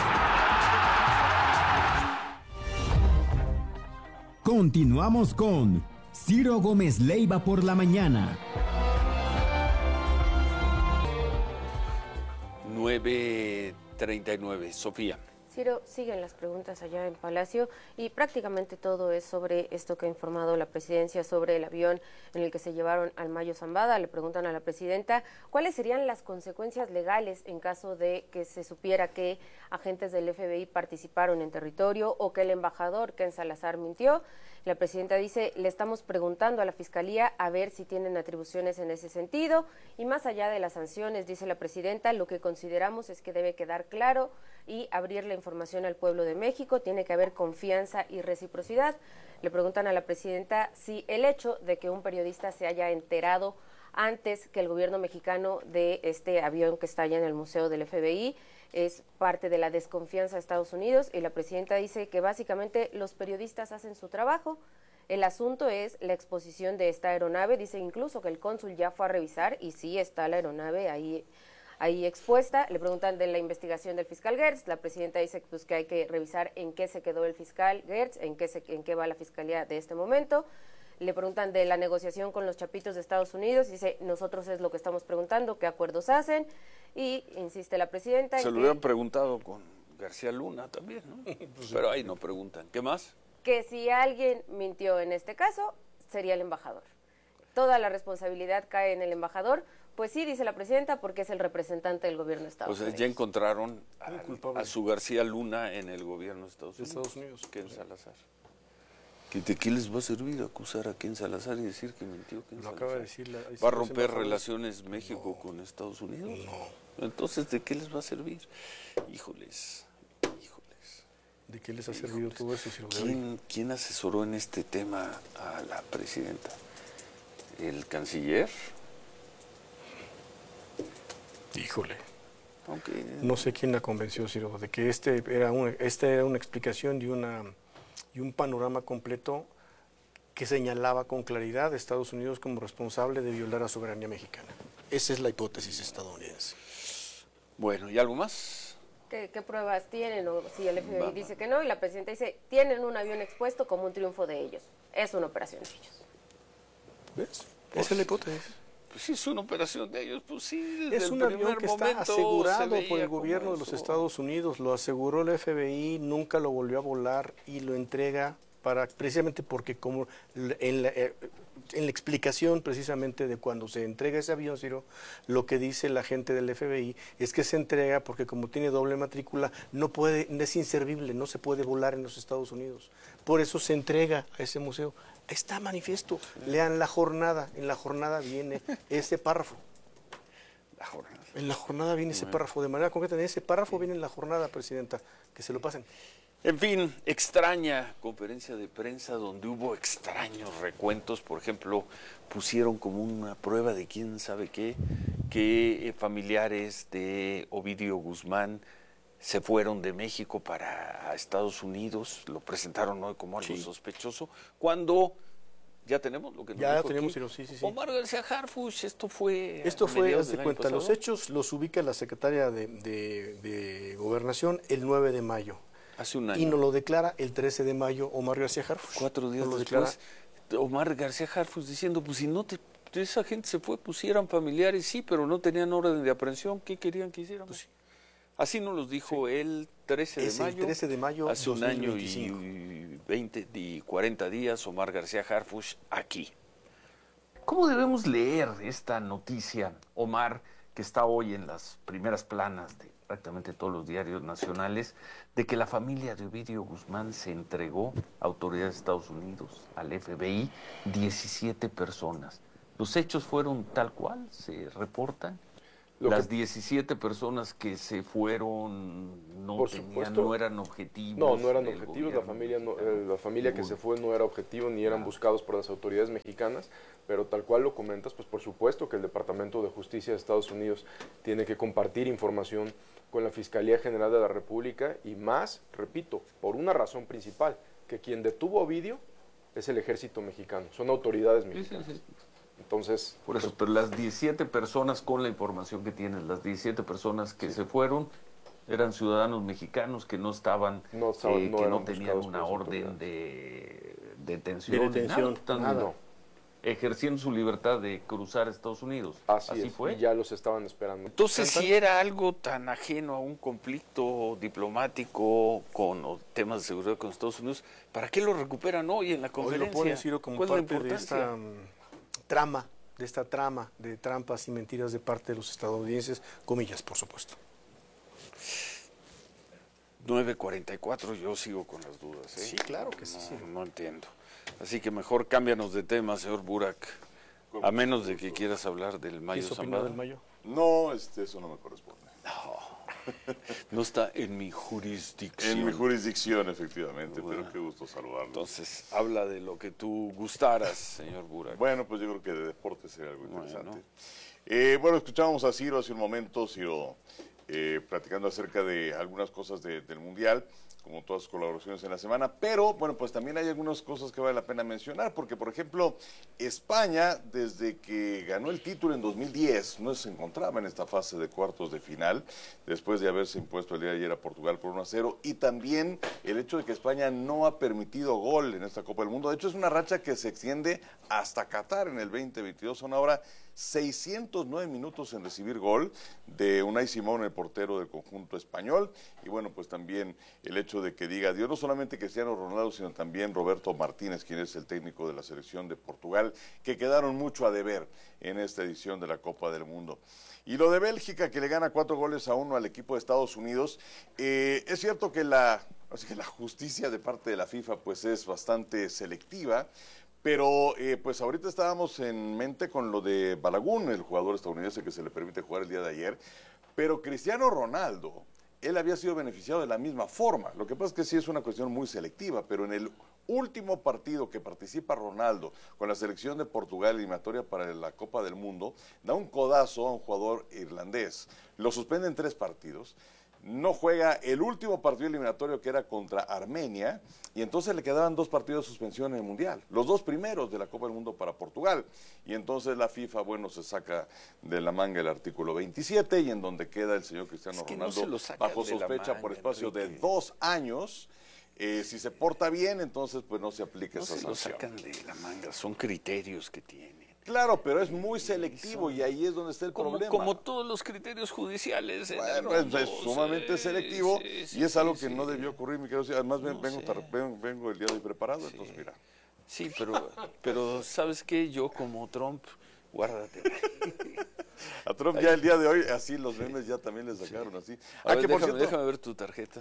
Speaker 4: Continuamos con Ciro Gómez Leiva por la mañana.
Speaker 5: 9:39. Sofía.
Speaker 7: Ciro, siguen las preguntas allá en Palacio y prácticamente todo es sobre esto que ha informado la presidencia sobre el avión en el que se llevaron al Mayo Zambada. Le preguntan a la presidenta cuáles serían las consecuencias legales en caso de que se supiera que agentes del FBI participaron en territorio o que el embajador Ken Salazar mintió. La presidenta dice, le estamos preguntando a la Fiscalía a ver si tienen atribuciones en ese sentido y más allá de las sanciones, dice la presidenta, lo que consideramos es que debe quedar claro y abrir la información al pueblo de México, tiene que haber confianza y reciprocidad. Le preguntan a la presidenta si el hecho de que un periodista se haya enterado antes que el gobierno mexicano de este avión que está allá en el Museo del FBI es parte de la desconfianza de Estados Unidos, y la presidenta dice que básicamente los periodistas hacen su trabajo. El asunto es la exposición de esta aeronave, dice incluso que el cónsul ya fue a revisar y sí está la aeronave ahí expuesta. Le preguntan de la investigación del fiscal Gertz, la presidenta dice pues, que hay que revisar en qué se quedó el fiscal Gertz, en qué va la fiscalía de este momento. Le preguntan de la negociación con los chapitos de Estados Unidos, dice nosotros es lo que estamos preguntando, qué acuerdos hacen, y insiste la presidenta.
Speaker 5: Se lo hubieran preguntado con García Luna también, ¿no? Pues pero ahí no preguntan. ¿Qué más?
Speaker 7: Que si alguien mintió en este caso, sería el embajador. Toda la responsabilidad cae en el embajador. Pues sí, dice la presidenta, porque es el representante del gobierno de Estados Unidos.
Speaker 5: Ya encontraron a su García Luna en el gobierno de Estados Unidos. Ken Salazar. ¿De qué les va a servir acusar a Ken Salazar y decir que mintió Ken Salazar?
Speaker 23: Acaba de decir
Speaker 5: ¿Va a romper relaciones México con Estados Unidos? No. Entonces, ¿de qué les va a servir? Híjoles.
Speaker 23: ¿De qué les ha servido todo eso? Si lo
Speaker 5: ¿Quién asesoró en este tema a la presidenta? ¿El canciller?
Speaker 23: Híjole.
Speaker 5: Okay.
Speaker 23: No sé quién la convenció, Ciro, de que esta era una explicación y un panorama completo que señalaba con claridad a Estados Unidos como responsable de violar la soberanía mexicana. Esa es la hipótesis estadounidense.
Speaker 5: Bueno, ¿y algo más?
Speaker 7: ¿Qué pruebas tienen? O si el FBI dice que no, y la presidenta dice, tienen un avión expuesto como un triunfo de ellos. Es una operación de ellos.
Speaker 23: ¿Ves? Esa es la hipótesis.
Speaker 5: Pues sí, es una operación de ellos, pues sí.
Speaker 23: Es un avión que está asegurado por el gobierno de los Estados Unidos, lo aseguró el FBI, nunca lo volvió a volar y lo entrega precisamente porque como en la explicación precisamente de cuando se entrega ese avión, Ciro, lo que dice la gente del FBI es que se entrega porque como tiene doble matrícula, es inservible, no se puede volar en los Estados Unidos. Por eso se entrega a ese museo. Está manifiesto. Lean La Jornada. En La Jornada viene ese párrafo. En La Jornada viene ese párrafo. De manera concreta, en ese párrafo viene en La Jornada, presidenta. Que se lo pasen.
Speaker 5: En fin, extraña conferencia de prensa donde hubo extraños recuentos. Por ejemplo, pusieron como una prueba de quién sabe qué, que familiares de Ovidio Guzmán se fueron de México para Estados Unidos, lo presentaron hoy como algo sospechoso, cuando ya tenemos lo que nos
Speaker 23: ya
Speaker 5: dijo
Speaker 23: tenemos,
Speaker 5: aquí.
Speaker 23: sí.
Speaker 5: Omar García Harfuch, esto fue
Speaker 23: haz de cuenta, los hechos los ubica la secretaria de Gobernación el 9 de mayo.
Speaker 5: Hace un año.
Speaker 23: Y nos lo declara el 13 de mayo Omar García Harfuch.
Speaker 5: 4 días después, Omar García Harfuch diciendo, pues si esa gente se fue, pues si eran familiares, sí, pero no tenían orden de aprehensión, ¿qué querían que hiciéramos? Pues sí. Así nos los dijo el 13 de mayo.
Speaker 23: El 13 de mayo
Speaker 5: hace 2025. Un año y 20 y 40 días, Omar García Harfuch aquí. ¿Cómo debemos leer esta noticia, Omar, que está hoy en las primeras planas de prácticamente todos los diarios nacionales, de que la familia de Ovidio Guzmán se entregó a autoridades de Estados Unidos, al FBI, 17 personas? ¿Los hechos fueron tal cual? ¿Se reportan? Las 17 personas que se fueron no eran objetivos.
Speaker 8: No eran objetivos. La familia que se fue no era objetivo ni eran buscados por las autoridades mexicanas, pero tal cual lo comentas, pues por supuesto que el Departamento de Justicia de Estados Unidos tiene que compartir información con la Fiscalía General de la República y más, repito, por una razón principal, que quien detuvo a Ovidio es el ejército mexicano, son autoridades mexicanas. Sí. Entonces,
Speaker 5: por eso, pero las 17 personas, con la información que tienes, las 17 personas que se fueron eran ciudadanos mexicanos que no estaban, que no tenían una orden de detención.
Speaker 23: Nada.
Speaker 5: Ejerciendo su libertad de cruzar Estados Unidos.
Speaker 8: Así
Speaker 5: fue.
Speaker 8: Y ya los estaban esperando.
Speaker 5: Entonces, si era algo tan ajeno a un conflicto diplomático con temas de seguridad con Estados Unidos, ¿para qué lo recuperan hoy en la conferencia?
Speaker 23: Hoy lo pone Ciro como parte de esta trama de trampas y mentiras de parte de los estadounidenses, comillas, por supuesto.
Speaker 5: 9:44, yo sigo con las dudas.
Speaker 23: Sí, claro que sí.
Speaker 5: No entiendo. Así que mejor cámbianos de tema, señor Burak, a menos de que quieras hablar del Mayo Zambada.
Speaker 23: ¿Del Mayo?
Speaker 9: No, eso no me corresponde.
Speaker 5: No está en mi jurisdicción.
Speaker 9: En mi jurisdicción, efectivamente, pero qué gusto saludarlo.
Speaker 5: Entonces, habla de lo que tú gustaras, señor Burak.
Speaker 9: Bueno, pues yo creo que de deporte sería algo interesante. Bueno, escuchábamos a Ciro hace un momento, Ciro platicando acerca de algunas cosas del Mundial, como todas sus colaboraciones en la semana, pero bueno, pues también hay algunas cosas que vale la pena mencionar, porque por ejemplo, España, desde que ganó el título en 2010, no se encontraba en esta fase de cuartos de final, después de haberse impuesto el día de ayer a Portugal por 1-0, y también el hecho de que España no ha permitido gol en esta Copa del Mundo. De hecho, es una racha que se extiende hasta Qatar en el 2022, son ahora 609 minutos en recibir gol de Unai Simón, el portero del conjunto español, y bueno, pues también el hecho de que diga adiós no solamente Cristiano Ronaldo, sino también Roberto Martínez, quien es el técnico de la selección de Portugal, que quedaron mucho a deber en esta edición de la Copa del Mundo. Y lo de Bélgica, que le gana 4-1 al equipo de Estados Unidos, es cierto que la justicia de parte de la FIFA pues es bastante selectiva, pero pues ahorita estábamos en mente con lo de Balogun, el jugador estadounidense que se le permite jugar el día de ayer, pero Cristiano Ronaldo, él había sido beneficiado de la misma forma. Lo que pasa es que sí es una cuestión muy selectiva, pero en el último partido que participa Ronaldo con la selección de Portugal eliminatoria para la Copa del Mundo, da un codazo a un jugador irlandés, lo suspenden 3 partidos, no juega el último partido eliminatorio que era contra Armenia, y entonces le quedaban 2 partidos de suspensión en el Mundial, los 2 primeros de la Copa del Mundo para Portugal, y entonces la FIFA, bueno, se saca de la manga el artículo 27, y en donde queda el señor Cristiano Ronaldo bajo sospecha por espacio de 2 años. Si se porta bien, entonces pues no se aplica esa sanción.
Speaker 5: No se lo sacan de la manga, son criterios que tienen.
Speaker 9: Claro, pero es muy selectivo y ahí es donde está el problema.
Speaker 5: Como todos los criterios judiciales.
Speaker 9: Bueno, es sumamente selectivo y es algo que no debió ocurrir, mi querido. Además, vengo el día de hoy preparado, entonces mira.
Speaker 5: Sí, pero ¿sabes qué? Yo como Trump, guárdate.
Speaker 9: A Trump ya el día de hoy, así los memes ya también le sacaron así.
Speaker 5: Déjame ver tu tarjeta.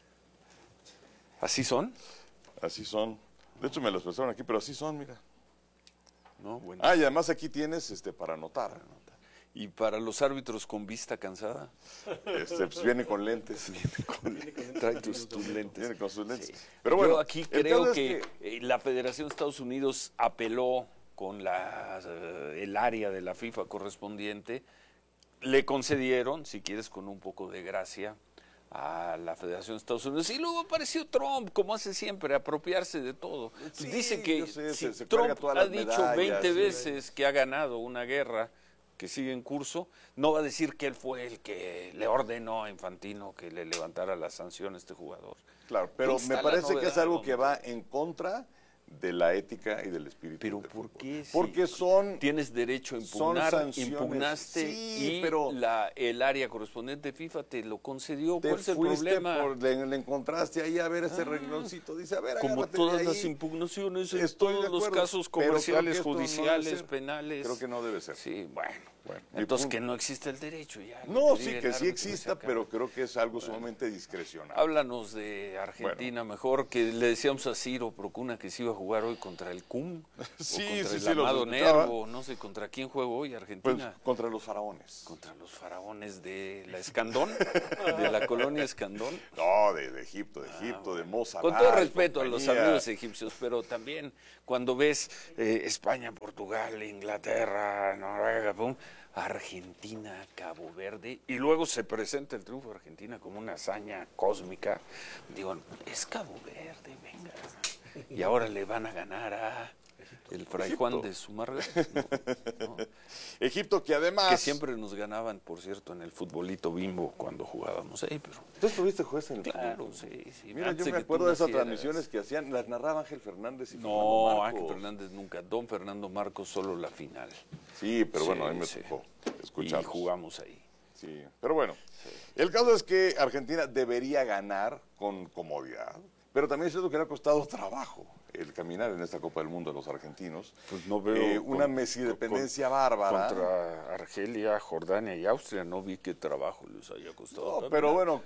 Speaker 5: ¿Así son?
Speaker 9: Así son. De hecho me los pasaron aquí, pero así son, mira.
Speaker 5: No, bueno.
Speaker 9: Y además aquí tienes para anotar.
Speaker 5: ¿Y para los árbitros con vista cansada?
Speaker 9: Pues viene con lentes.
Speaker 5: Trae tus lentes.
Speaker 9: Viene con sus lentes.
Speaker 5: Sí.
Speaker 9: Pero bueno,
Speaker 5: yo aquí creo que la Federación de Estados Unidos apeló con el área de la FIFA correspondiente. Le concedieron, si quieres con un poco de gracia, a la Federación de Estados Unidos. Y luego apareció Trump, como hace siempre, apropiarse de todo.
Speaker 9: Sí,
Speaker 5: dice que
Speaker 9: se
Speaker 5: Trump ha dicho 20 veces que ha ganado una guerra que sigue en curso, no va a decir que él fue el que le ordenó a Infantino que le levantara la sanción a este jugador.
Speaker 9: Claro, pero me parece que es algo que va en contra de la ética y del espíritu.
Speaker 5: ¿Pero por qué?
Speaker 9: Porque
Speaker 5: tienes derecho a impugnar, impugnaste
Speaker 9: pero
Speaker 5: el área correspondiente de FIFA te lo concedió.
Speaker 9: ¿Cuál
Speaker 5: es el problema?
Speaker 9: Le encontraste ahí a ver ese rengloncito, dice, a ver,
Speaker 5: como todas las impugnaciones, en todos los casos comerciales, judiciales, penales.
Speaker 9: Creo que no debe ser.
Speaker 5: Sí, bueno.
Speaker 9: Bueno,
Speaker 5: entonces que no existe el derecho ya.
Speaker 9: No, sí, que sí exista, pero creo que es algo sumamente discrecional.
Speaker 5: Háblanos de Argentina mejor, que le decíamos a Ciro Procuna que se iba a jugar hoy contra el CUM,
Speaker 9: sí,
Speaker 5: contra
Speaker 9: sí,
Speaker 5: el Amado
Speaker 9: los
Speaker 5: Nervo, no sé contra quién juega hoy Argentina.
Speaker 9: Pues, contra los faraones.
Speaker 5: Contra los faraones de la Escandón, de la colonia Escandón.
Speaker 9: No, de Egipto, de Mossalat.
Speaker 5: Con todo respeto a los amigos egipcios, pero también cuando ves España, Portugal, Inglaterra, Noruega, pum, Argentina, Cabo Verde, y luego se presenta el triunfo de Argentina como una hazaña cósmica. Digo, es Cabo Verde, venga. Y ahora le van a ganar a el Fray
Speaker 9: Egipto.
Speaker 5: Juan de Zumárraga. No.
Speaker 9: Egipto, que además...
Speaker 5: Que siempre nos ganaban, por cierto, en el futbolito Bimbo cuando jugábamos ahí, pero...
Speaker 9: ¿Tú estuviste juez en el
Speaker 5: Claro,
Speaker 9: fútbol?
Speaker 5: sí.
Speaker 9: Mira, yo me
Speaker 5: que
Speaker 9: acuerdo
Speaker 5: tú
Speaker 9: de esas
Speaker 5: nacieras.
Speaker 9: transmisiones que hacían, las narraba Ángel Fernández y Fernando
Speaker 5: No,
Speaker 9: Marcos.
Speaker 5: Ángel Fernández nunca. Don Fernando Marcos solo la final.
Speaker 9: Sí, pero bueno,
Speaker 5: Sí,
Speaker 9: a mí me
Speaker 5: sí.
Speaker 9: tocó escuchar.
Speaker 5: Y jugamos ahí.
Speaker 9: Sí, pero bueno, el caso es que Argentina debería ganar con comodidad, pero también es cierto que le ha costado trabajo el caminar en esta Copa del Mundo a los argentinos.
Speaker 5: Pues no veo
Speaker 9: una Messi-dependencia bárbara.
Speaker 5: Contra Argelia, Jordania y Austria no vi qué trabajo les haya costado.
Speaker 9: No, pero bueno,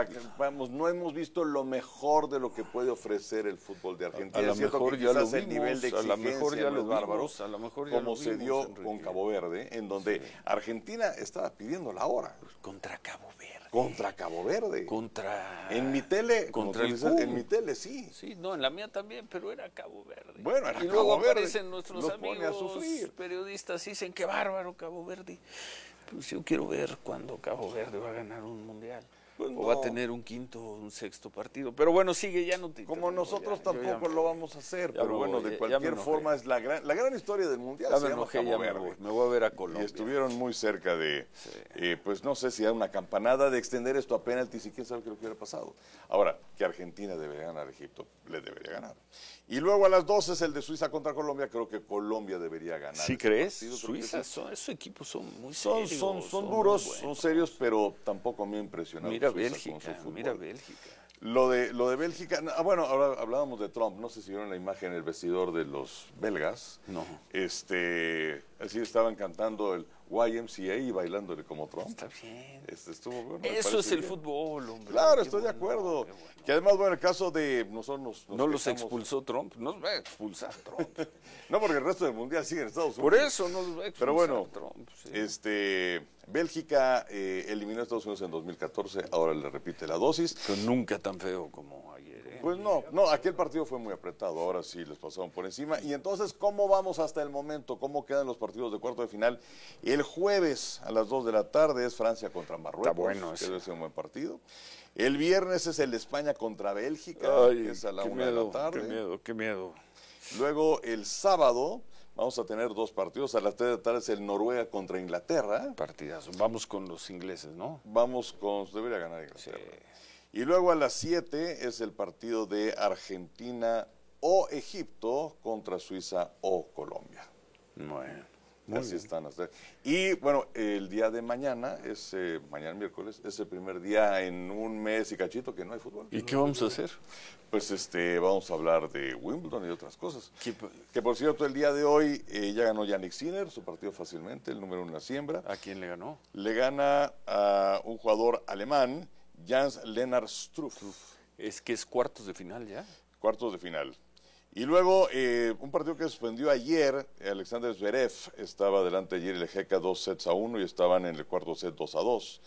Speaker 9: no hemos visto lo mejor de lo que puede ofrecer el fútbol de Argentina.
Speaker 5: A lo
Speaker 9: Es cierto
Speaker 5: mejor
Speaker 9: que
Speaker 5: ya lo
Speaker 9: quizás el nivel de
Speaker 5: vimos, a lo mejor
Speaker 9: exigencia
Speaker 5: ya
Speaker 9: no
Speaker 5: lo
Speaker 9: es bárbaro,
Speaker 5: vimos, a lo mejor ya
Speaker 9: como
Speaker 5: lo
Speaker 9: se
Speaker 5: vimos,
Speaker 9: dio
Speaker 5: Enrique.
Speaker 9: con Cabo Verde, en donde Argentina estaba pidiendo la hora.
Speaker 5: Contra Cabo Verde.
Speaker 9: Contra Cabo Verde.
Speaker 5: En
Speaker 9: mi tele,
Speaker 5: contra
Speaker 9: como
Speaker 5: el
Speaker 9: tú dices,
Speaker 5: CUM.
Speaker 9: en mi tele sí.
Speaker 5: Sí, no, en la mía también, pero era Cabo Verde.
Speaker 9: Bueno, era
Speaker 5: y luego
Speaker 9: Cabo Verde.
Speaker 5: aparecen nuestros
Speaker 9: Nos pone a
Speaker 5: amigos
Speaker 9: sufrir.
Speaker 5: periodistas y dicen qué bárbaro Cabo Verde. Pues yo quiero ver cuándo Cabo Verde va a ganar un mundial.
Speaker 9: Pues
Speaker 5: o va a
Speaker 9: no.
Speaker 5: tener un quinto o un sexto partido. Pero bueno, sigue, ya no te...
Speaker 9: Como nosotros tampoco lo vamos a hacer,
Speaker 5: Ya
Speaker 9: pero
Speaker 5: me
Speaker 9: bueno,
Speaker 5: voy,
Speaker 9: de
Speaker 5: ya me
Speaker 9: cualquier
Speaker 5: enojé.
Speaker 9: forma es la gran historia del mundial.
Speaker 5: Ya
Speaker 9: Se
Speaker 5: me
Speaker 9: llama
Speaker 5: enojé,
Speaker 9: Cabo
Speaker 5: ya me
Speaker 9: Verde.
Speaker 5: voy. Me voy a ver a Colombia.
Speaker 9: Y estuvieron muy cerca de, pues no sé si hay una campanada de extender esto a penaltis y quién sabe qué es lo que hubiera pasado. Ahora, que Argentina debería ganar a Egipto, le debería ganar. Y luego a las 12 es el de Suiza contra Colombia, creo que Colombia debería ganar.
Speaker 5: ¿Sí
Speaker 9: ese
Speaker 5: crees?
Speaker 9: partido, creo que
Speaker 5: Suiza,
Speaker 9: sí.
Speaker 5: esos equipos son muy
Speaker 9: Son
Speaker 5: serios.
Speaker 9: duros,
Speaker 5: muy buenos.
Speaker 9: son serios, pero tampoco me ha impresionado
Speaker 5: Mira
Speaker 9: Suiza con
Speaker 5: Bélgica,
Speaker 9: su fútbol.
Speaker 5: mira Bélgica.
Speaker 9: Lo de Bélgica, bueno, ahora hablábamos de Trump, no sé si vieron la imagen en el vestidor de los belgas.
Speaker 5: No.
Speaker 9: Así estaban cantando el YMCA y bailándole como Trump.
Speaker 5: Está bien.
Speaker 9: Estuvo bueno. me
Speaker 5: Eso
Speaker 9: parece
Speaker 5: es el
Speaker 9: bien.
Speaker 5: fútbol, hombre.
Speaker 9: Claro,
Speaker 5: Qué
Speaker 9: estoy de
Speaker 5: bueno,
Speaker 9: acuerdo.
Speaker 5: qué bueno.
Speaker 9: Que además, bueno, el caso de nosotros
Speaker 5: ¿No los
Speaker 9: quejamos-
Speaker 5: expulsó Trump? Nos va a expulsar Trump.
Speaker 9: No, porque el resto del mundial sigue en Estados Unidos.
Speaker 5: Por eso nos va a expulsar
Speaker 9: Pero bueno,
Speaker 5: Trump. Sí.
Speaker 9: Bélgica eliminó a Estados Unidos en 2014, ahora le repite la dosis.
Speaker 5: Pero nunca tan feo como ayer.
Speaker 9: Pues no, aquel partido fue muy apretado, ahora sí les pasaron por encima. Y entonces, ¿cómo vamos hasta el momento? ¿Cómo quedan los partidos de cuarto de final? El jueves a las 2 de la tarde es Francia contra Marruecos.
Speaker 5: Está bueno
Speaker 9: que
Speaker 5: ese.
Speaker 9: debe ser un buen partido. El viernes es el de España contra Bélgica,
Speaker 5: Ay,
Speaker 9: que es a la
Speaker 5: qué
Speaker 9: 1 de
Speaker 5: miedo,
Speaker 9: la tarde.
Speaker 5: qué miedo, qué miedo.
Speaker 9: Luego, el sábado, vamos a tener dos partidos. A las 3 de la tarde es el Noruega contra Inglaterra.
Speaker 5: Partidazo. Vamos con los ingleses, ¿no?
Speaker 9: Debería ganar Inglaterra. Y luego a las 7 es el partido de Argentina o Egipto contra Suiza o Colombia.
Speaker 5: Bueno.
Speaker 9: Así están. Y bueno, el día de mañana, mañana miércoles, es el primer día en un mes y cachito que no hay fútbol.
Speaker 5: ¿Y qué vamos a hacer?
Speaker 9: Pues vamos a hablar de Wimbledon y de otras cosas. Que por cierto, el día de hoy ya ganó Yannick Sinner, su partido fácilmente, el número 1 en la siembra.
Speaker 5: ¿A quién le ganó?
Speaker 9: Le gana a un jugador alemán, Jens-Lennart Struff.
Speaker 5: Es que es cuartos de final ya.
Speaker 9: Cuartos de final. Y luego, un partido que suspendió ayer, Alexander Zverev estaba delante ayer el Ejeka 2-1 y estaban en el cuarto set 2-2.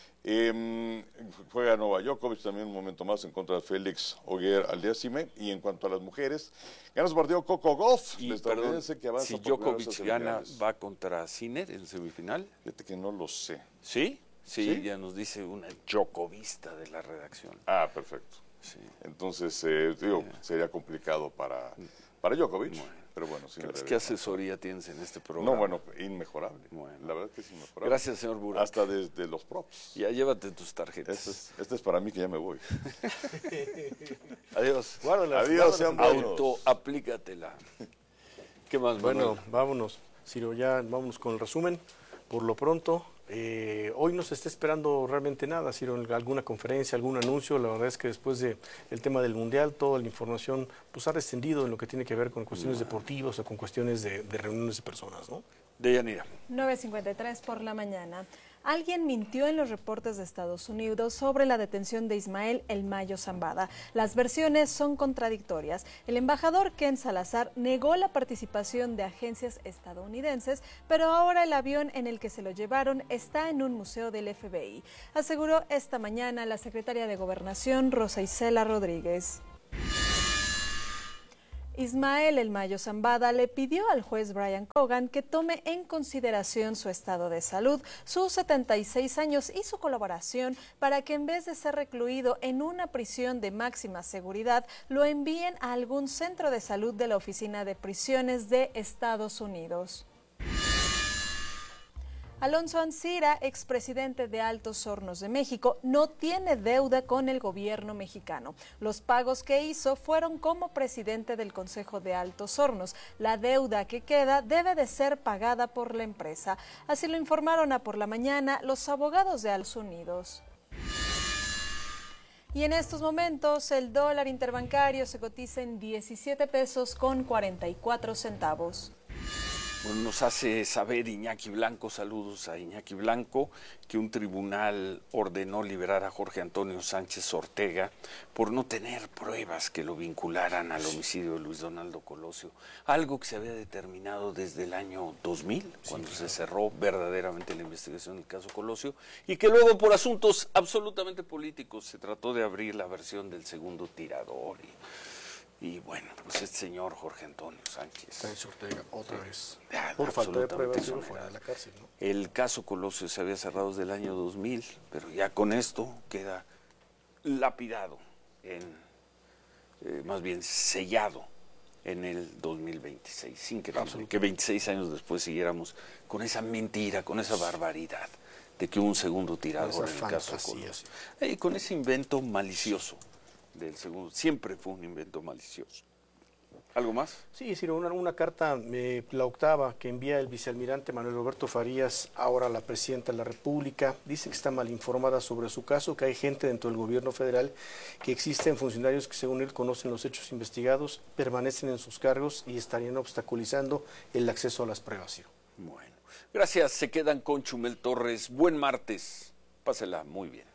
Speaker 9: Juega Novak Djokovic también un momento más en contra de Félix Auger-Aliassime. Y en cuanto a las mujeres, gana su partido Coco Gauff,
Speaker 5: Y
Speaker 9: la estadounidense que avanza
Speaker 5: si
Speaker 9: por primera vez
Speaker 5: Djokovic
Speaker 9: a
Speaker 5: gana,
Speaker 9: semifinales.
Speaker 5: ¿va contra Sinner en semifinal?
Speaker 9: Fíjate que no lo sé.
Speaker 5: ¿Sí? Sí,
Speaker 9: ¿Sí?
Speaker 5: ya nos dice una Djokovista de la redacción.
Speaker 9: Ah, perfecto.
Speaker 5: Sí.
Speaker 9: Entonces, sería complicado para Djokovic, pero bueno. Sí
Speaker 5: ¿Qué asesoría tienes en este programa?
Speaker 9: No, bueno, inmejorable. La verdad que es inmejorable.
Speaker 5: Gracias, señor Burak.
Speaker 9: Hasta desde los props.
Speaker 5: Ya llévate tus tarjetas.
Speaker 9: Este es para mí que ya me voy.
Speaker 5: Adiós.
Speaker 9: Adiós, sean buenos.
Speaker 5: Autoaplícatela. ¿Qué más,
Speaker 23: Bueno,
Speaker 5: Manuel?
Speaker 23: vámonos, Ciro, ya vámonos con el resumen. Por lo pronto, hoy no se está esperando realmente nada, Ciro, alguna conferencia, algún anuncio. La verdad es que después del tema del Mundial, toda la información pues ha descendido en lo que tiene que ver con cuestiones deportivas o con cuestiones de reuniones de personas, ¿no?
Speaker 5: Deyanira.
Speaker 10: 9:53 por la mañana. Alguien mintió en los reportes de Estados Unidos sobre la detención de Ismael El Mayo Zambada. Las versiones son contradictorias. El embajador Ken Salazar negó la participación de agencias estadounidenses, pero ahora el avión en el que se lo llevaron está en un museo del FBI, aseguró esta mañana la secretaria de Gobernación, Rosa Isela Rodríguez. Ismael El Mayo Zambada le pidió al juez Brian Cogan que tome en consideración su estado de salud, sus 76 años y su colaboración para que en vez de ser recluido en una prisión de máxima seguridad, lo envíen a algún centro de salud de la Oficina de Prisiones de Estados Unidos. Alonso Ancira, expresidente de Altos Hornos de México, no tiene deuda con el gobierno mexicano. Los pagos que hizo fueron como presidente del Consejo de Altos Hornos. La deuda que queda debe de ser pagada por la empresa. Así lo informaron a por la mañana los abogados de Altos Unidos. Y en estos momentos el dólar interbancario se cotiza en 17 pesos con 44 centavos.
Speaker 5: Bueno, nos hace saber Iñaki Blanco, saludos a Iñaki Blanco, que un tribunal ordenó liberar a Jorge Antonio Sánchez Ortega por no tener pruebas que lo vincularan al homicidio de Luis Donaldo Colosio, algo que se había determinado desde el año 2000, cuando se cerró verdaderamente la investigación del caso Colosio, y que luego por asuntos absolutamente políticos se trató de abrir la versión del segundo tirador. Y bueno, pues este señor Jorge Antonio Sánchez
Speaker 23: Ortega, otra vez, por falta de pruebas, fuera de la cárcel, ¿no?
Speaker 5: El caso Colosio se había cerrado desde el año 2000, pero ya con esto queda lapidado, más bien sellado en el 2026. Increíble que 26 años después siguiéramos con esa mentira, con esa barbaridad de que hubo un segundo tirador en el caso Colosio. Y con ese invento malicioso del segundo, siempre fue un invento malicioso. ¿Algo más?
Speaker 23: Sí, sino una carta, la octava, que envía el vicealmirante Manuel Roberto Farías, ahora la presidenta de la República. Dice que está mal informada sobre su caso, que hay gente dentro del gobierno federal, que existen funcionarios que según él conocen los hechos investigados, permanecen en sus cargos y estarían obstaculizando el acceso a las pruebas.
Speaker 5: Bueno, gracias, se quedan con Chumel Torres. Buen martes, pásela muy bien.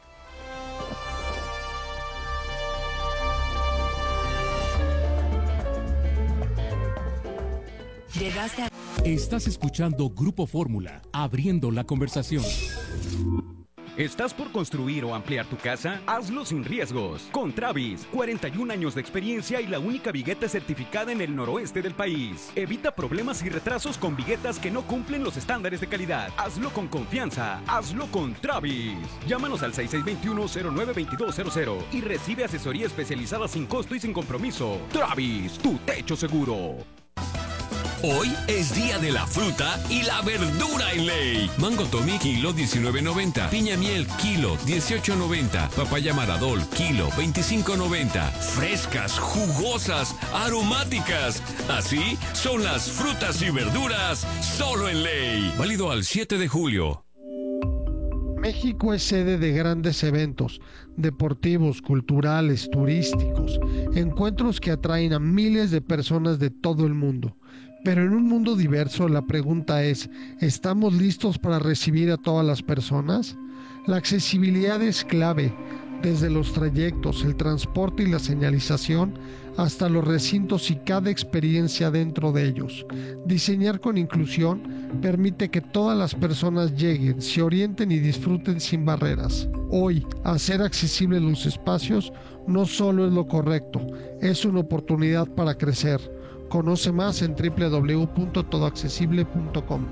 Speaker 11: Estás escuchando Grupo Fórmula, abriendo la conversación.
Speaker 12: ¿Estás por construir o ampliar tu casa? Hazlo sin riesgos. Con Travis, 41 años de experiencia y la única vigueta certificada en el noroeste del país. Evita problemas y retrasos con viguetas que no cumplen los estándares de calidad. Hazlo con confianza. Hazlo con Travis. Llámanos al 6621-092200 y recibe asesoría especializada sin costo y sin compromiso. Travis, tu techo seguro.
Speaker 24: Hoy es día de la fruta y la verdura en Ley. Mango Tommy, kilo 19.90. Piña miel, kilo 18.90. Papaya Maradol, kilo 25.90. Frescas, jugosas, aromáticas. Así son las frutas y verduras solo en Ley. Válido al 7 de julio.
Speaker 25: México es sede de grandes eventos deportivos, culturales, turísticos, encuentros que atraen a miles de personas de todo el mundo. Pero en un mundo diverso, la pregunta es, ¿estamos listos para recibir a todas las personas? La accesibilidad es clave, desde los trayectos, el transporte y la señalización, hasta los recintos y cada experiencia dentro de ellos. Diseñar con inclusión permite que todas las personas lleguen, se orienten y disfruten sin barreras. Hoy, hacer accesibles los espacios no solo es lo correcto, es una oportunidad para crecer. Conoce más en www.todoaccesible.com.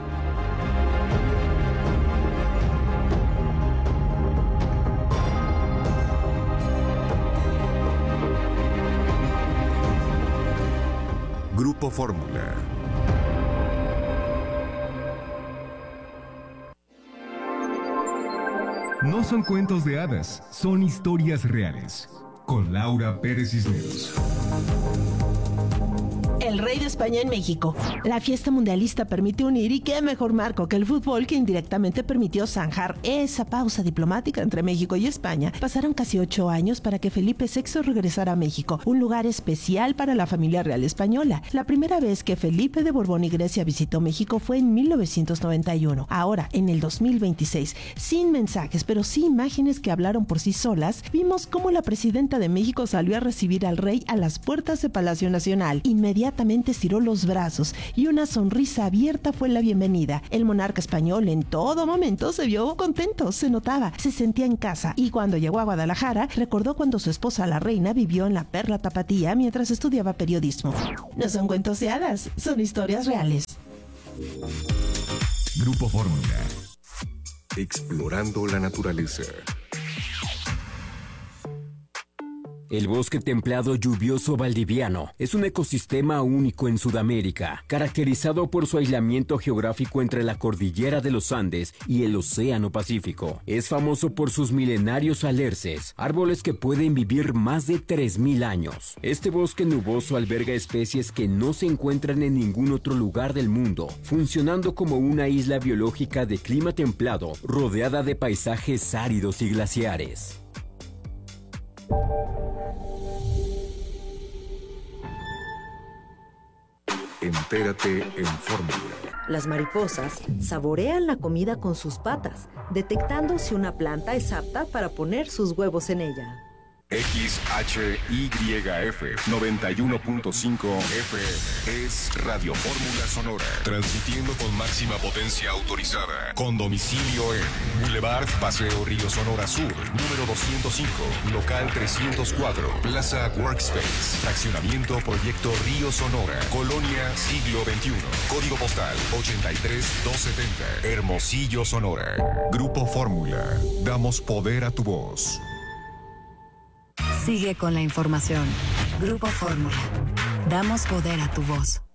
Speaker 6: Grupo Fórmula.
Speaker 4: No son cuentos de hadas, son historias reales. Con Laura Pérez Cisneros.
Speaker 14: El
Speaker 3: Rey de España en México. La fiesta mundialista permite unir, y qué mejor marco que el fútbol, que indirectamente permitió zanjar esa pausa diplomática entre México y España. Pasaron casi 8 años para que Felipe VI regresara a México, un lugar especial para la familia real española. La primera vez que Felipe de Borbón y Grecia visitó México fue en 1991. Ahora, en el 2026, sin mensajes, pero sí imágenes que hablaron por sí solas, vimos cómo la presidenta de México salió a recibir al rey a las puertas de Palacio Nacional. Inmediatamente estiró los brazos y una sonrisa abierta fue la bienvenida. El monarca español en todo momento se vio contento, se notaba, se sentía en casa, y cuando llegó a Guadalajara recordó cuando su esposa la reina vivió en la Perla Tapatía mientras estudiaba periodismo. No son cuentos de hadas, son historias reales.
Speaker 6: Grupo Fórmula. Explorando la naturaleza.
Speaker 12: El bosque templado lluvioso valdiviano es un ecosistema único en Sudamérica, caracterizado por su aislamiento geográfico entre la cordillera de los Andes y el Océano Pacífico. Es famoso por sus milenarios alerces, árboles que pueden vivir más de 3.000 años. Este bosque nuboso alberga especies que no se encuentran en ningún otro lugar del mundo, funcionando como una isla biológica de clima templado, rodeada de paisajes áridos y glaciares.
Speaker 6: Entérate en Fórmula.
Speaker 2: Las mariposas saborean la comida con sus patas, detectando si una planta es apta para poner sus huevos en ella.
Speaker 6: XHYF 91.5 FM es Radio Fórmula Sonora, transmitiendo con máxima potencia autorizada, con domicilio en Boulevard Paseo Río Sonora Sur, número 205, local 304, Plaza Workspace, fraccionamiento Proyecto Río Sonora, Colonia Siglo XXI, código postal 83270, Hermosillo, Sonora. Grupo Fórmula, damos poder a tu voz.
Speaker 13: Sigue con la información. Grupo Fórmula. Damos poder a tu voz.